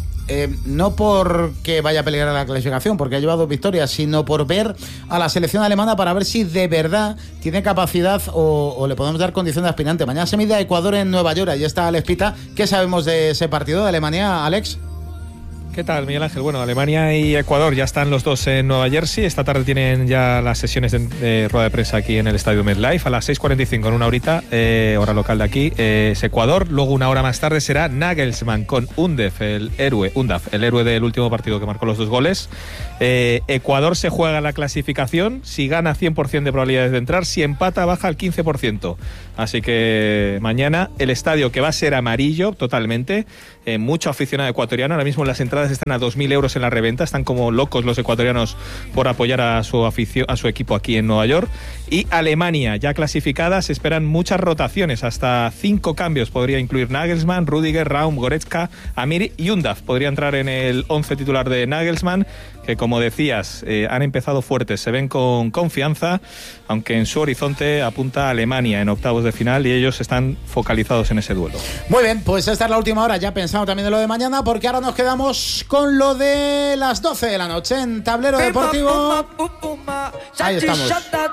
no porque vaya a pelear la clasificación, porque ha llevado 2 victorias, sino por ver a la selección alemana para ver si de verdad tiene capacidad o le podemos dar condición de aspirante. Mañana se mide a Ecuador en Nueva York, ahí está Alex Pita. ¿Qué sabemos de ese partido de Alemania, Alex? ¿Qué tal, Miguel Ángel? Bueno, Alemania y Ecuador ya están los dos en Nueva Jersey. Esta tarde tienen ya las sesiones de rueda de prensa aquí en el estadio MetLife a las 6:45, en una horita, hora local de aquí. Es Ecuador. Luego, una hora más tarde, será Nagelsmann con Undav, el héroe del último partido que marcó los 2 goles. Ecuador se juega la clasificación. Si gana, 100% de probabilidades de entrar. Si empata, baja al 15%. Así que mañana el estadio, que va a ser amarillo totalmente, mucho aficionado ecuatoriano. Ahora mismo las entradas están a 2.000 euros en la reventa. Están como locos los ecuatorianos por apoyar a su equipo aquí en Nueva York. Y Alemania, ya clasificada, se esperan muchas rotaciones. Hasta 5 cambios podría incluir Nagelsmann, Rüdiger, Raum, Goretzka, Amiri y Undav. Podría entrar en el 11 titular de Nagelsmann, que, como decías, han empezado fuertes, se ven con confianza, aunque en su horizonte apunta a Alemania en octavos de final y ellos están focalizados en ese duelo. Muy bien, pues esta es la última hora, ya pensando también en lo de mañana, porque ahora nos quedamos con lo de las 12 de la noche en Tablero Deportivo. Ahí estamos.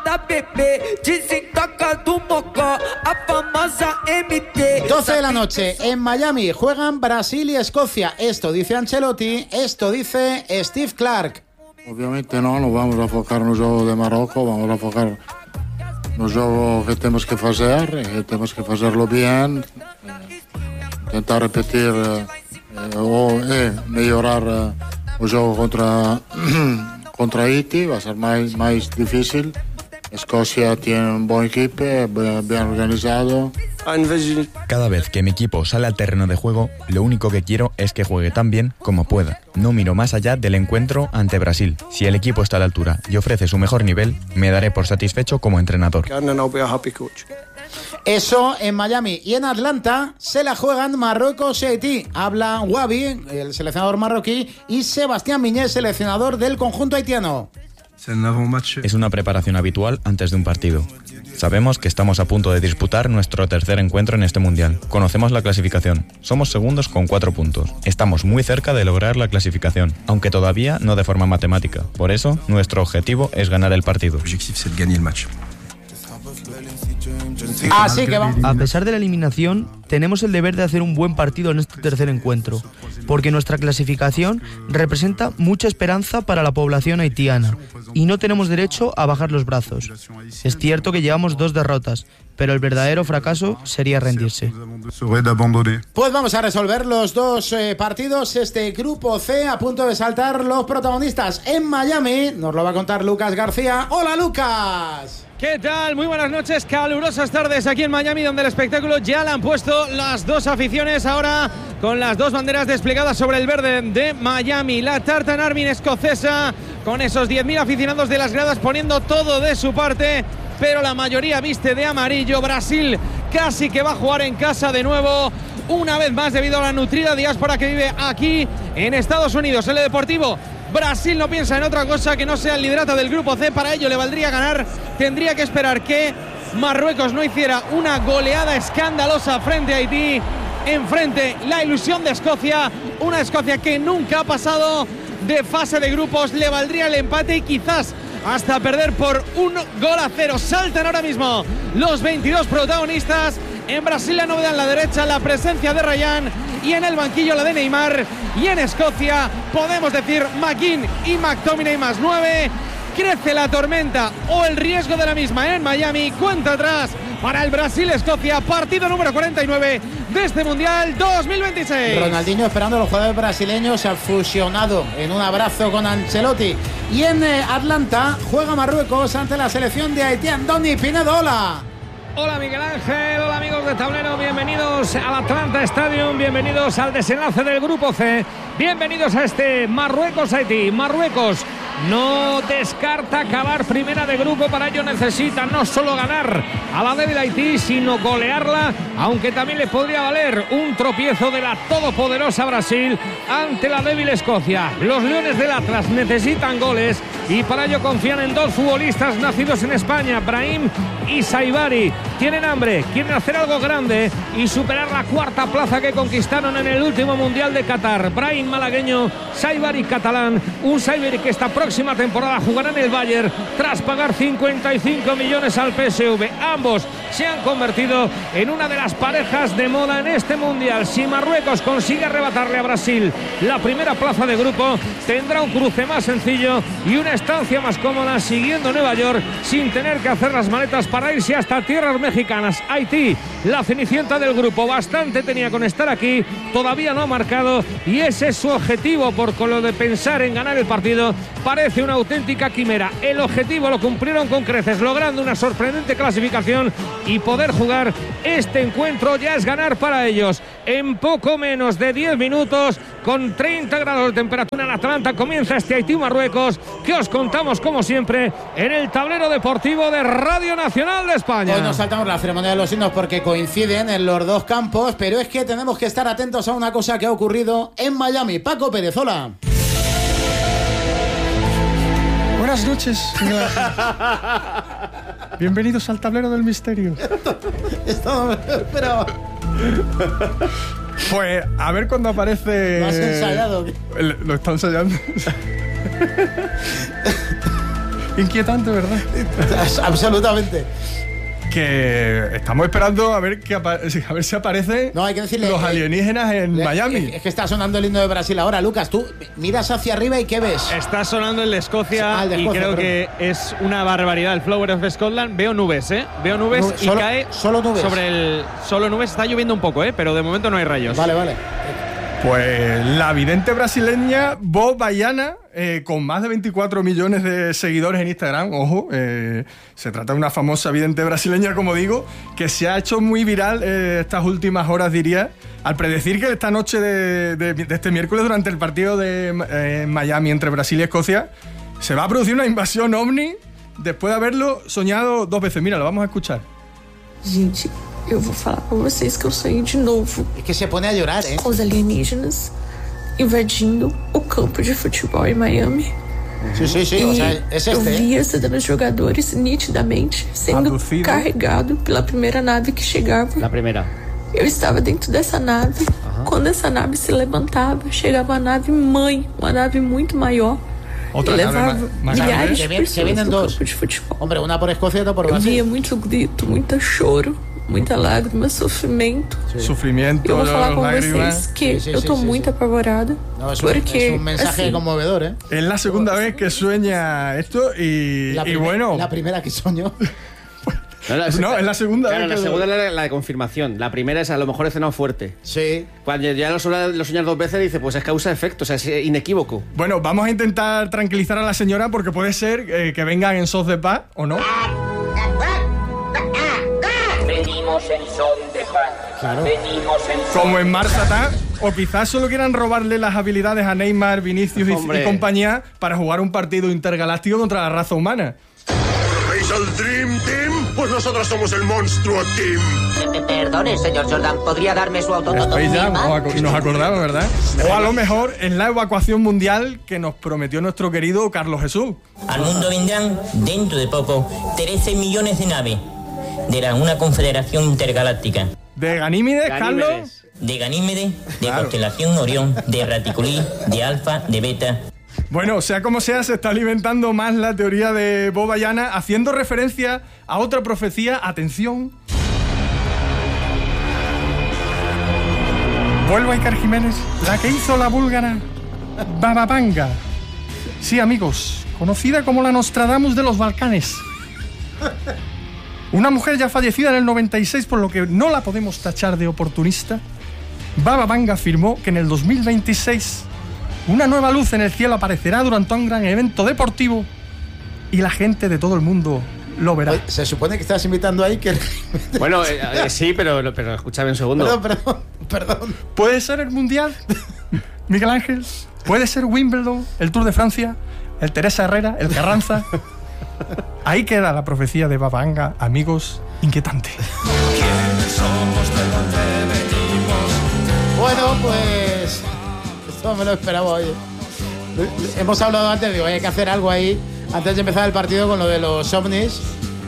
12 de la noche en Miami, juegan Brasil y Escocia. Esto dice Ancelotti, esto dice Steve Clark. Obviamente no vamos a enfocar no jogo de Marrocos, vamos a enfocar no jogo que temos que fazer, temos que fazerlo bien, tentar repetir ou melhorar o jogo contra Haití, va a ser más difícil. Escocia tiene un buen equipo, bien organizado. Cada vez que mi equipo sale al terreno de juego, lo único que quiero es que juegue tan bien como pueda. No miro más allá del encuentro ante Brasil. Si el equipo está a la altura y ofrece su mejor nivel, me daré por satisfecho como entrenador. Eso en Miami. Y en Atlanta se la juegan Marruecos y Haití. Habla Wabi, el seleccionador marroquí, y Sebastián Miñé, seleccionador del conjunto haitiano. Es una preparación habitual antes de un partido. Sabemos que estamos a punto de disputar nuestro tercer encuentro en este mundial. Conocemos la clasificación. Somos segundos con 4 puntos. Estamos muy cerca de lograr la clasificación, aunque todavía no de forma matemática. Por eso, nuestro objetivo es ganar el partido. Así que vamos. A pesar de la eliminación, tenemos el deber de hacer un buen partido en este tercer encuentro, porque nuestra clasificación representa mucha esperanza para la población haitiana y no tenemos derecho a bajar los brazos. Es cierto que llevamos 2 derrotas, pero el verdadero fracaso sería rendirse. Pues vamos a resolver los 2 partidos. Este grupo C, a punto de saltar los protagonistas en Miami. Nos lo va a contar Lucas García. ¡Hola, Lucas! ¿Qué tal? Muy buenas noches, calurosas tardes aquí en Miami, donde el espectáculo ya le han puesto las 2 aficiones, ahora con las 2 banderas desplegadas sobre el verde de Miami. La Tartan Army escocesa, con esos 10.000 aficionados de las gradas poniendo todo de su parte, pero la mayoría viste de amarillo. Brasil casi que va a jugar en casa de nuevo, una vez más, debido a la nutrida diáspora que vive aquí en Estados Unidos. El Deportivo, Brasil no piensa en otra cosa que no sea el liderato del grupo C. Para ello le valdría ganar. Tendría que esperar que Marruecos no hiciera una goleada escandalosa frente a Haití. Enfrente la ilusión de Escocia, una Escocia que nunca ha pasado de fase de grupos. Le valdría el empate y quizás hasta perder por 1-0. Saltan ahora mismo los 22 protagonistas. En Brasil la novedad en la derecha, la presencia de Ryan, y en el banquillo la de Neymar. Y en Escocia podemos decir McGinn y McTominay más 9. Crece la tormenta o el riesgo de la misma en Miami. Cuenta atrás para el Brasil-Escocia, partido número 49 de este Mundial 2026. Ronaldinho esperando a los jugadores brasileños, se ha fusionado en un abrazo con Ancelotti. Y en Atlanta juega Marruecos ante la selección de Haití. Andoni Pinedo, hola. Hola Miguel Ángel, hola amigos de Tablero, bienvenidos al Atlanta Stadium, bienvenidos al desenlace del Grupo C, bienvenidos a este Marruecos-Haití. Marruecos no descarta acabar primera de grupo, para ello necesita no solo ganar a la débil Haití, sino golearla, aunque también le podría valer un tropiezo de la todopoderosa Brasil ante la débil Escocia. Los Leones del Atlas necesitan goles y para ello confían en 2 futbolistas nacidos en España, Brahim y Saibari. tienen hambre, quieren hacer algo grande y superar la cuarta plaza que conquistaron en el último Mundial de Qatar. Brahim malagueño, Saibari catalán, un Saibari que esta próxima temporada jugará en el Bayern tras pagar 55 millones al PSV. Ambos se han convertido en una de las parejas de moda en este Mundial. Si Marruecos consigue arrebatarle a Brasil la primera plaza de grupo, tendrá un cruce más sencillo y una estancia más cómoda siguiendo Nueva York sin tener que hacer las maletas para irse hasta tierras mexicanas. Haití, la cenicienta del grupo, bastante tenía con estar aquí, todavía no ha marcado y ese es su objetivo, por con lo de pensar en ganar el partido parece una auténtica quimera. El objetivo lo cumplieron con creces, logrando una sorprendente clasificación y poder jugar este encuentro ya es ganar para ellos. En poco menos de 10 minutos, con 30 grados de temperatura en Atlanta, comienza este Haití-Marruecos que os contamos como siempre en el tablero deportivo de Radio Nacional de España. Hoy nos saltamos la ceremonia de los himnos porque coinciden en los dos campos, pero es que tenemos que estar atentos a una cosa que ha ocurrido en Miami. Paco Pérez, hola. Buenas noches. Bienvenidos al tablero del misterio. Esto me lo esperaba. Pues a ver cuando aparece. ¿Lo has ensayado? Lo está ensayando. Inquietante, ¿verdad? Absolutamente. Que estamos esperando a ver si aparecen no, hay que decirle, los alienígenas en Miami. Es que está sonando el himno de Brasil ahora, Lucas. Tú miras hacia arriba y ¿qué ves? Está sonando el de Escocia, de Escocia, y creo que es una barbaridad. El Flower of Scotland. Veo nubes, Veo nubes y cae solo nubes. Sobre el. Solo nubes. Está lloviendo un poco, pero de momento no hay rayos. Vale. Pues la vidente brasileña Bo Baiana, con más de 24 millones de seguidores en Instagram, ojo, se trata de una famosa vidente brasileña, como digo, que se ha hecho muy viral estas últimas horas, diría, al predecir que esta noche de este miércoles, durante el partido de Miami entre Brasil y Escocia, se va a producir una invasión ovni después de haberlo soñado 2 veces. Mira, lo vamos a escuchar. Gente, eu vou falar pra vocês que eu sonhei de novo. É que se pone a llorar, Com os alienígenas invadindo o campo de futebol em Miami. Sí, o sea, es eu vi a cidade dos jogadores nitidamente sendo carregado pela primeira nave que chegava. La primera. Eu estava dentro dessa nave. Quando essa nave se levantava, chegava a nave mãe, uma nave muito maior. Otra levava milhares de que vienen pessoas no dos. campo de futebol. Hombre, una por Escocia y otra por Eu Brasil. via muito grito, muito choro, muita lágrima, sofrimento. Sufrimiento, Eu vou falar com lágrimas. vocês que eu tô muito apavorada. No, es porque un mensaje assim, conmovedor, Es la segunda vez que sueña esto y bueno. La primera que soñó. No, es la segunda Claro, vez. la segunda es la de confirmación. La primera es a lo mejor he cenado fuerte. Sí. Cuando ya lo soñas 2 veces, dice, pues es causa-efecto, o sea, es inequívoco. Bueno, vamos a intentar tranquilizar a la señora porque puede ser que vengan en sos de paz o no. Venimos en son de paz. Claro. Venimos en son Como en Mars Attack, o quizás solo quieran robarle las habilidades a Neymar, Vinicius y compañía para jugar un partido intergaláctico contra la raza humana. ¿Veis al Dream Team? Pues nosotros somos el Monstruo Team. Perdone, señor Jordan, ¿podría darme su autónomo? Space Jam, nos acordamos, ¿verdad? O a lo mejor es la evacuación mundial que nos prometió nuestro querido Carlos Jesús. Al mundo vendrán, dentro de poco, 13 millones de naves de una confederación intergaláctica. ¿De Ganímedes, Carlos? De Ganímedes, de constelación Orión, de Raticulí, de Alfa, de Beta. Bueno, sea como sea, se está alimentando más la teoría de Bo Baiana, haciendo referencia a otra profecía. Atención. Vuelvo a Iker Jiménez, la que hizo la búlgara Baba Vanga. Sí, amigos, conocida como la Nostradamus de los Balcanes. Una mujer ya fallecida en el 96, por lo que no la podemos tachar de oportunista. Baba Vanga afirmó que en el 2026 una nueva luz en el cielo aparecerá durante un gran evento deportivo y la gente de todo el mundo lo verá. Oye, se supone que estás invitando a Iker. Bueno, sí, pero escúchame un segundo. Perdón. ¿Puede ser el Mundial, Miguel Ángel? ¿Puede ser Wimbledon, el Tour de Francia, el Teresa Herrera, el Carranza? Ahí queda la profecía de Baba Vanga, amigos, inquietante. ¿Quiénes somos? ¿De dónde venimos? Bueno, pues esto me lo esperaba, oye. Hemos hablado antes, digo, hay que hacer algo ahí antes de empezar el partido con lo de los ovnis.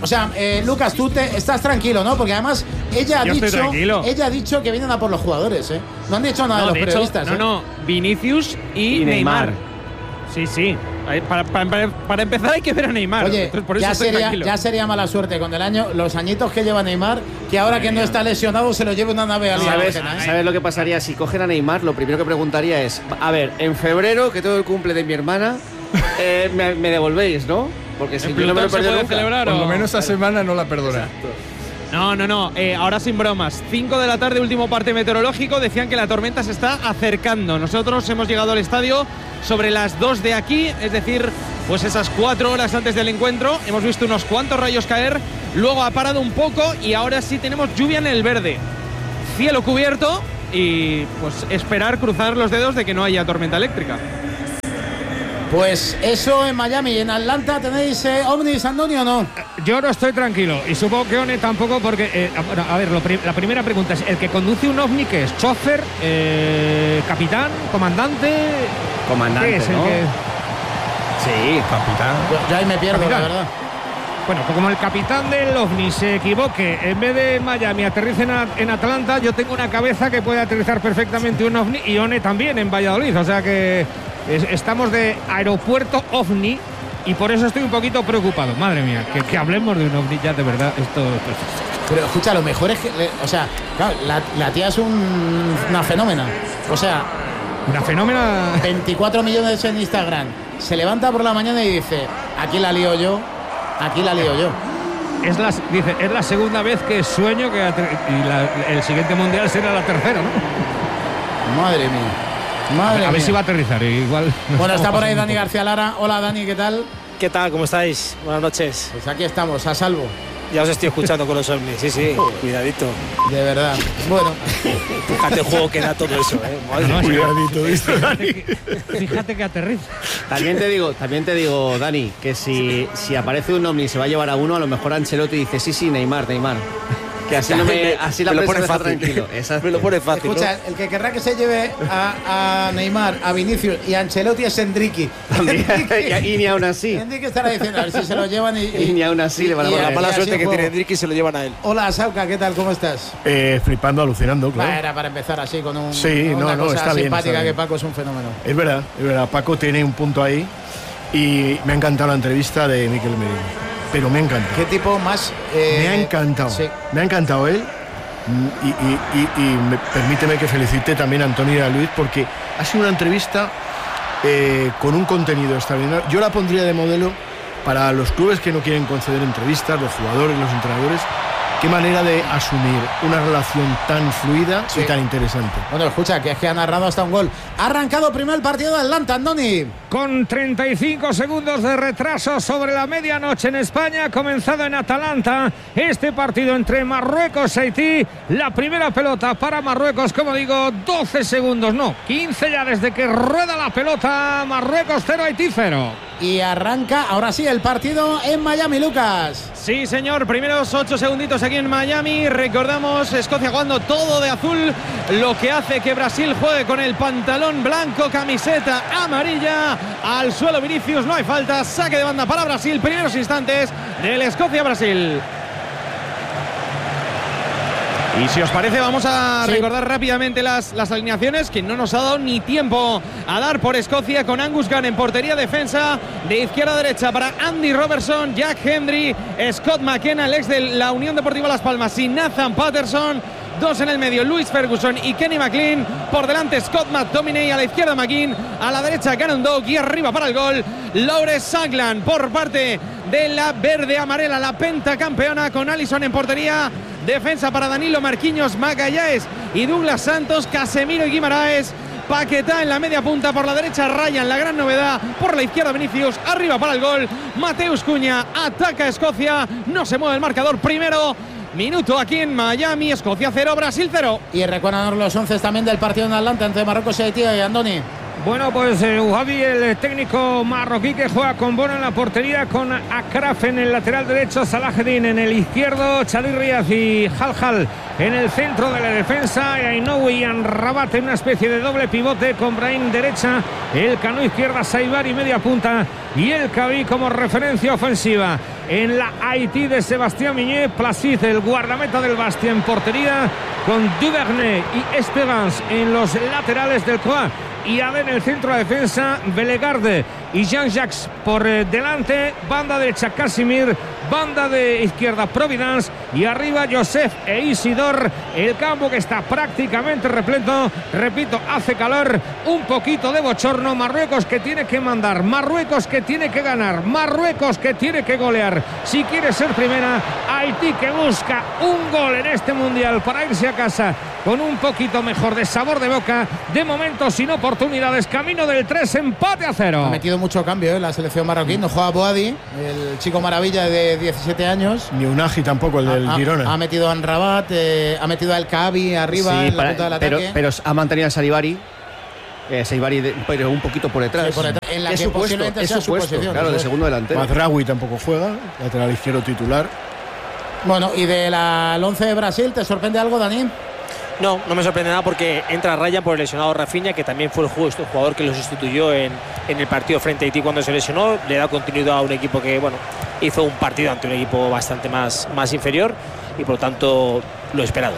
O sea, Lucas, tú estás tranquilo, ¿no? Porque además ella ha dicho que vienen a por los jugadores, ¿eh? No han dicho nada de los periodistas. No, Vinicius y Neymar. Sí. Para empezar hay que ver a Neymar. Oye, entonces, por eso ya sería mala suerte con los añitos que lleva Neymar, que ahora que no está lesionado se lo lleve una nave alienígena. ¿Sabes lo que pasaría si cogen a Neymar? Lo primero que preguntaría es, a ver, en febrero, que todo el cumple de mi hermana, me devolvéis, ¿no? Porque si yo no me lo perdido nunca. Celebrar, por lo menos esa semana no la perdona. No. Ahora sin bromas. 5 de la tarde, último parte meteorológico. Decían que la tormenta se está acercando. Nosotros hemos llegado al estadio sobre las 2 de aquí, es decir, pues esas 4 horas antes del encuentro. Hemos visto unos cuantos rayos caer. Luego ha parado un poco y ahora sí tenemos lluvia en el verde. Cielo cubierto y pues esperar, cruzar los dedos de que no haya tormenta eléctrica. Pues eso en Miami. ¿En Atlanta tenéis ovnis, Antonio, o no? Yo no estoy tranquilo y supongo que One tampoco porque, a ver, la primera pregunta es, ¿el que conduce un ovni qué es? ¿Chofer? ¿Capitán? ¿Comandante? Comandante, ¿qué es ¿no? Sí, capitán. Yo ahí me pierdo, capitán. La verdad. Bueno, pues como el capitán del ovni se equivoque, en vez de Miami aterrice en Atlanta, yo tengo una cabeza que puede aterrizar perfectamente un ovni y One también en Valladolid, o sea que estamos de aeropuerto ovni y por eso estoy un poquito preocupado. Madre mía, que hablemos de un ovni ya de verdad. Pero escucha, lo mejor es que, o sea, claro, la tía es una fenómena. O sea, una fenómena. 24 millones en Instagram. Se levanta por la mañana y dice, aquí la lío yo. Es la segunda vez que sueño que el siguiente mundial será la tercera, ¿no? Madre mía. A ver si va a aterrizar igual. Bueno, está por ahí Dani García Lara. Hola, Dani, ¿qué tal? ¿Qué tal? ¿Cómo estáis? Buenas noches. Pues aquí estamos, a salvo. Ya os estoy escuchando con los ovnis, sí, cuidadito. De verdad. Bueno. Fíjate el juego que da todo eso, Cuidadito, ¿viste, Dani? Fíjate que aterriza. También te digo, Dani, que si aparece un ovni y se va a llevar a uno, a lo mejor Ancelotti dice, sí, Neymar. Que así la me lo pone prensa fácil. Tranquilo. Me lo pone fácil. Escucha, ¿no? el que querrá que se lleve a Neymar, a Vinicius y a Ancelotti es Endriqui. Y ni aún así. Endriqui estará diciendo, a ver si se lo llevan y ni aún así le van a poner. La mala suerte que juego. tiene Endriqui se lo llevan a él. Hola, Sauca, ¿qué tal? ¿Cómo estás? Flipando, alucinando, claro. Era para empezar así con una cosa está simpática bien. Que Paco es un fenómeno. Es verdad. Paco tiene un punto ahí y me ha encantado la entrevista de Mikel Merino. Pero me ha encantado. ¿Qué tipo más? Me ha encantado. Sí. Me ha encantado él. Y permíteme que felicite también a Antonio y a Luis porque ha sido una entrevista con un contenido extraordinario. Yo la pondría de modelo para los clubes que no quieren conceder entrevistas, los jugadores, los entrenadores. Qué manera de asumir una relación tan fluida y tan interesante. Bueno, escucha, que es que ha narrado hasta un gol. Ha arrancado primero el partido de Atlanta, Andoni. Con 35 segundos de retraso sobre la medianoche en España, ha comenzado en Atalanta este partido entre Marruecos y Haití. La primera pelota para Marruecos, como digo, 12 segundos, no, 15 ya desde que rueda la pelota. Marruecos 0, Haití 0. Y arranca, ahora sí, el partido en Miami, Lucas. Sí, señor, primeros 8 segunditos aquí en Miami. Recordamos, Escocia jugando todo de azul, lo que hace que Brasil juegue con el pantalón blanco, camiseta amarilla. Al suelo Vinicius, no hay falta, saque de banda para Brasil, primeros instantes del Escocia-Brasil. Y si os parece, vamos a recordar rápidamente las alineaciones que no nos ha dado ni tiempo a dar por Escocia, con Angus Gunn en portería, defensa de izquierda a derecha para Andy Robertson, Jack Hendry, Scott McKenna, el ex de la Unión Deportiva Las Palmas, y Nathan Patterson. Dos en el medio, Louis Ferguson y Kenny McLean. Por delante, Scott McTominay. A la izquierda, McGinn. A la derecha, Cannon Doug. Y arriba para el gol, Laure Saglan. Por parte de la verde-amarela, la pentacampeona, con Alisson en portería. Defensa para Danilo, Marquinhos, Magallanes y Douglas Santos. Casemiro y Guimaraes. Paquetá en la media punta, por la derecha Ryan, la gran novedad, por la izquierda Vinicius, arriba para el gol, Mateus Cunha. Ataca Escocia, no se mueve el marcador. Primero minuto aquí en Miami, Escocia 0, Brasil 0. Y recuérdanos los 11 también del partido en Atlanta entre Marruecos y Haití, Andoni. Bueno, pues Javi, el técnico marroquí que juega con Bono en la portería, con Akraf en el lateral derecho, Salaheddin en el izquierdo, Chadi Riaz y Haljal en el centro de la defensa, Ainoui y Anrabat en una especie de doble pivote, con Brahim derecha, el Cano izquierda, Saibari media punta y el Kavi como referencia ofensiva. En la Haití de Sebastián Miñé, Placid, el guardameta del Bastia en portería, con Duvernay y Esperance en los laterales del Croix, y en el centro de defensa, Belegarde y Jean-Jacques por delante, banda derecha Casimir, banda de izquierda Providence y arriba Joseph e Isidor. El campo que está prácticamente repleto, repito, hace calor, un poquito de bochorno. Marruecos que tiene que mandar, Marruecos que tiene que ganar, Marruecos que tiene que golear si quiere ser primera. Haití que busca un gol en este mundial para irse a casa con un poquito mejor de sabor de boca, de momento sin oportunidades, camino del 3, empate a 0. Ha metido mucho cambio la selección marroquí, no juega Boadi, el chico maravilla de 17 años. Ni Unagi tampoco, el del Girona. Ha metido a Anrabat, ha metido al Kavi arriba en la punta del ataque. Pero ha mantenido a Saribari. Pero un poquito por detrás. Sí, por detrás. En la que posiblemente sea su posición. Claro, de segundo delantero. Mazraoui tampoco juega, lateral izquierdo titular. Bueno, y del 11 de Brasil, ¿te sorprende algo, Dani? No me sorprende nada porque entra Ryan por el lesionado Rafinha, que también fue el jugador que lo sustituyó en el partido frente a Haití cuando se lesionó. Le da continuidad a un equipo que, bueno, hizo un partido ante un equipo bastante más inferior y por lo tanto lo esperado.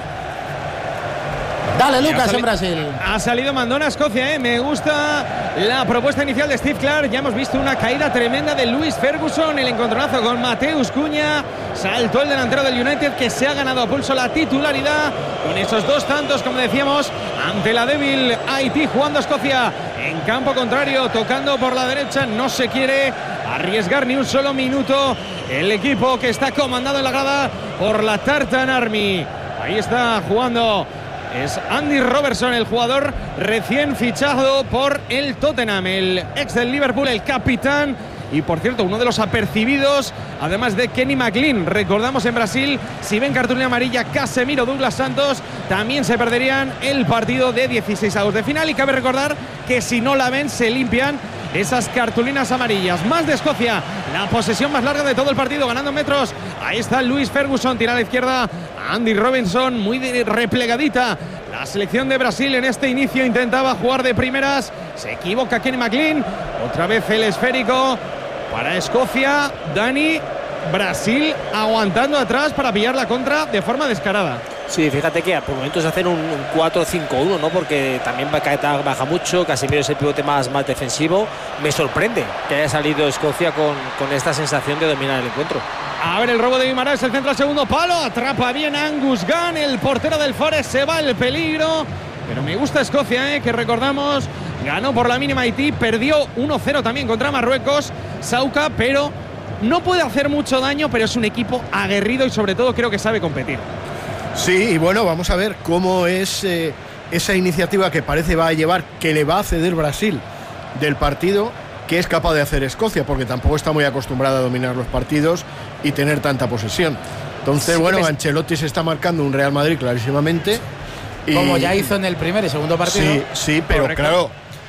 Dale, Lucas, en Brasil. Ha salido mandona a Escocia, Me gusta la propuesta inicial de Steve Clarke. Ya hemos visto una caída tremenda de Luis Ferguson. El encontronazo con Mateus Cunha. Saltó el delantero del United, que se ha ganado a pulso la titularidad con esos 2 tantos, como decíamos, ante la débil Haití, jugando a Escocia en campo contrario, tocando por la derecha. No se quiere arriesgar ni un solo minuto el equipo que está comandado en la grada por la Tartan Army. Ahí está jugando. Es Andy Robertson, el jugador recién fichado por el Tottenham, el ex del Liverpool, el capitán. Y por cierto, uno de los apercibidos, además de Kenny McLean. Recordamos en Brasil, si ven cartulina amarilla Casemiro, Douglas Santos, también se perderían el partido de 16avos de final. Y cabe recordar que si no la ven, se limpian esas cartulinas amarillas. Más de Escocia, la posesión más larga de todo el partido, ganando metros. Ahí está Luis Ferguson, tira a la izquierda Andy Robinson, muy replegadita. La selección de Brasil en este inicio intentaba jugar de primeras, se equivoca Kenny McLean. Otra vez el esférico para Escocia. Dani, Brasil aguantando atrás para pillar la contra de forma descarada. Sí, fíjate que por momentos hacen un 4-5-1, ¿no? Porque también Paquetá baja mucho, Casemiro es el pivote más defensivo. Me sorprende que haya salido Escocia con esta sensación de dominar el encuentro. A ver el robo de Guimarães, el centro al segundo palo, atrapa bien Angus Gunn, el portero del Forest, se va el peligro. Pero me gusta Escocia, que recordamos, ganó por la mínima Haití, perdió 1-0 también contra Marruecos, Sauca, pero no puede hacer mucho daño, pero es un equipo aguerrido y sobre todo creo que sabe competir. Sí, y bueno, vamos a ver cómo es esa iniciativa que parece va a llevar, que le va a ceder Brasil del partido, que es capaz de hacer Escocia, porque tampoco está muy acostumbrada a dominar los partidos y tener tanta posesión. Entonces, sí, bueno, Ancelotti se está marcando un Real Madrid clarísimamente. Y como ya hizo en el primer y segundo partido. Sí, pero correcto. Claro.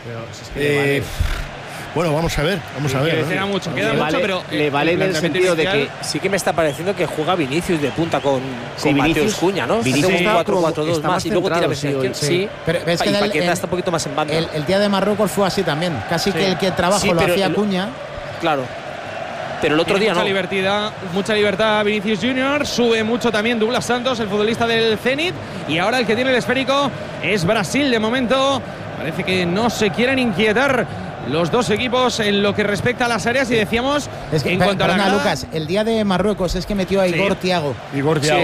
Pero bueno, vamos a ver. Queda mucho, pero le vale en el sentido de que sí que me está pareciendo que juega Vinicius de punta con Mateus Cunha, ¿no? Vinicius un 4-4-2 más y luego tira sí, pero ves que Paquetá está un poquito más en banda. El día de Marruecos fue así también, casi que el que trabajo lo hacía Cunha. Claro. Pero el otro día mucha libertad Vinicius Junior, sube mucho también Douglas Santos, el futbolista del Zenit, y ahora el que tiene el esférico es Brasil. De momento parece que no se quieren inquietar los dos equipos en lo que respecta a las áreas. Y decíamos es que, en cuanto a la Lucas, el día de Marruecos es que metió a Igor Thiago. Y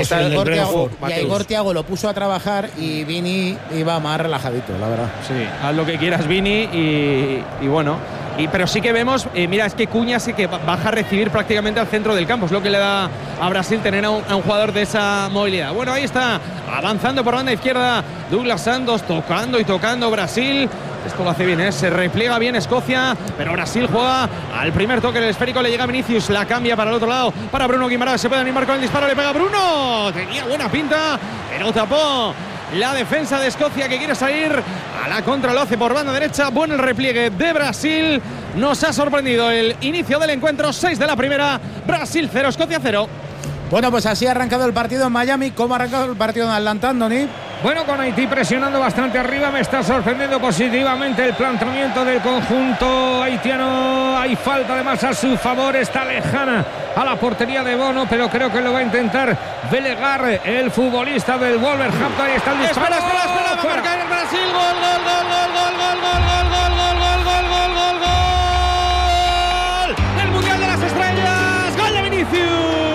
a Igor Thiago lo puso a trabajar y Vini iba más relajadito, la verdad. Sí, haz lo que quieras, Vini, y bueno. Pero sí que vemos, mira, es que Cunha sí que baja a recibir prácticamente al centro del campo. Es lo que le da a Brasil tener a un jugador de esa movilidad. Bueno, ahí está, avanzando por banda izquierda Douglas Santos, tocando Brasil. Esto lo hace bien, se repliega bien Escocia, pero Brasil juega al primer toque, el esférico le llega a Vinicius, la cambia para el otro lado, para Bruno Guimarães, se puede animar con el disparo, le pega Bruno, tenía buena pinta, pero tapó la defensa de Escocia, que quiere salir a la contra, lo hace por banda derecha. Buen el repliegue de Brasil. Nos ha sorprendido el inicio del encuentro. 6 de la primera, Brasil 0, Escocia 0. Bueno, pues así ha arrancado el partido en Miami. ¿Cómo ha arrancado el partido en Atlanta, Andoni? Bueno, con Haití presionando bastante arriba, me está sorprendiendo positivamente el planteamiento del conjunto haitiano. Hay falta además a su favor, está lejana a la portería de Bono, pero creo que lo va a intentar Belegar, el futbolista del Wolverhampton. Ahí está el disparo. Espera, va a marcar el Brasil. Gol. El Mundial de las Estrellas. Gol de Vinicius.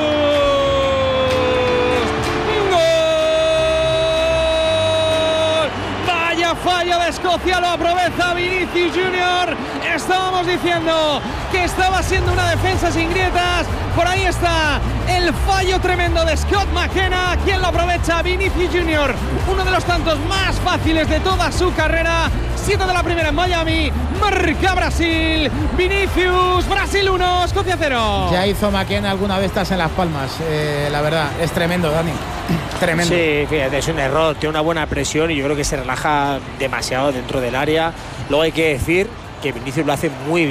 Fallo de Escocia, lo aprovecha Vinicius Junior. Estábamos diciendo que estaba siendo una defensa sin grietas. Por ahí está el fallo tremendo de Scott McKenna. ¿Quién lo aprovecha? Vinicius Junior, uno de los tantos más fáciles de toda su carrera. 7 de la primera en Miami. Marca Brasil. Vinicius, Brasil 1, Escocia 0. Ya hizo McKenna alguna de estas en Las Palmas. La verdad, es tremendo, Dani. Tremendo. Sí, fíjate, es un error. Tiene una buena presión y yo creo que se relaja demasiado dentro del área. Luego hay que decir que Vinicius lo hace muy bien.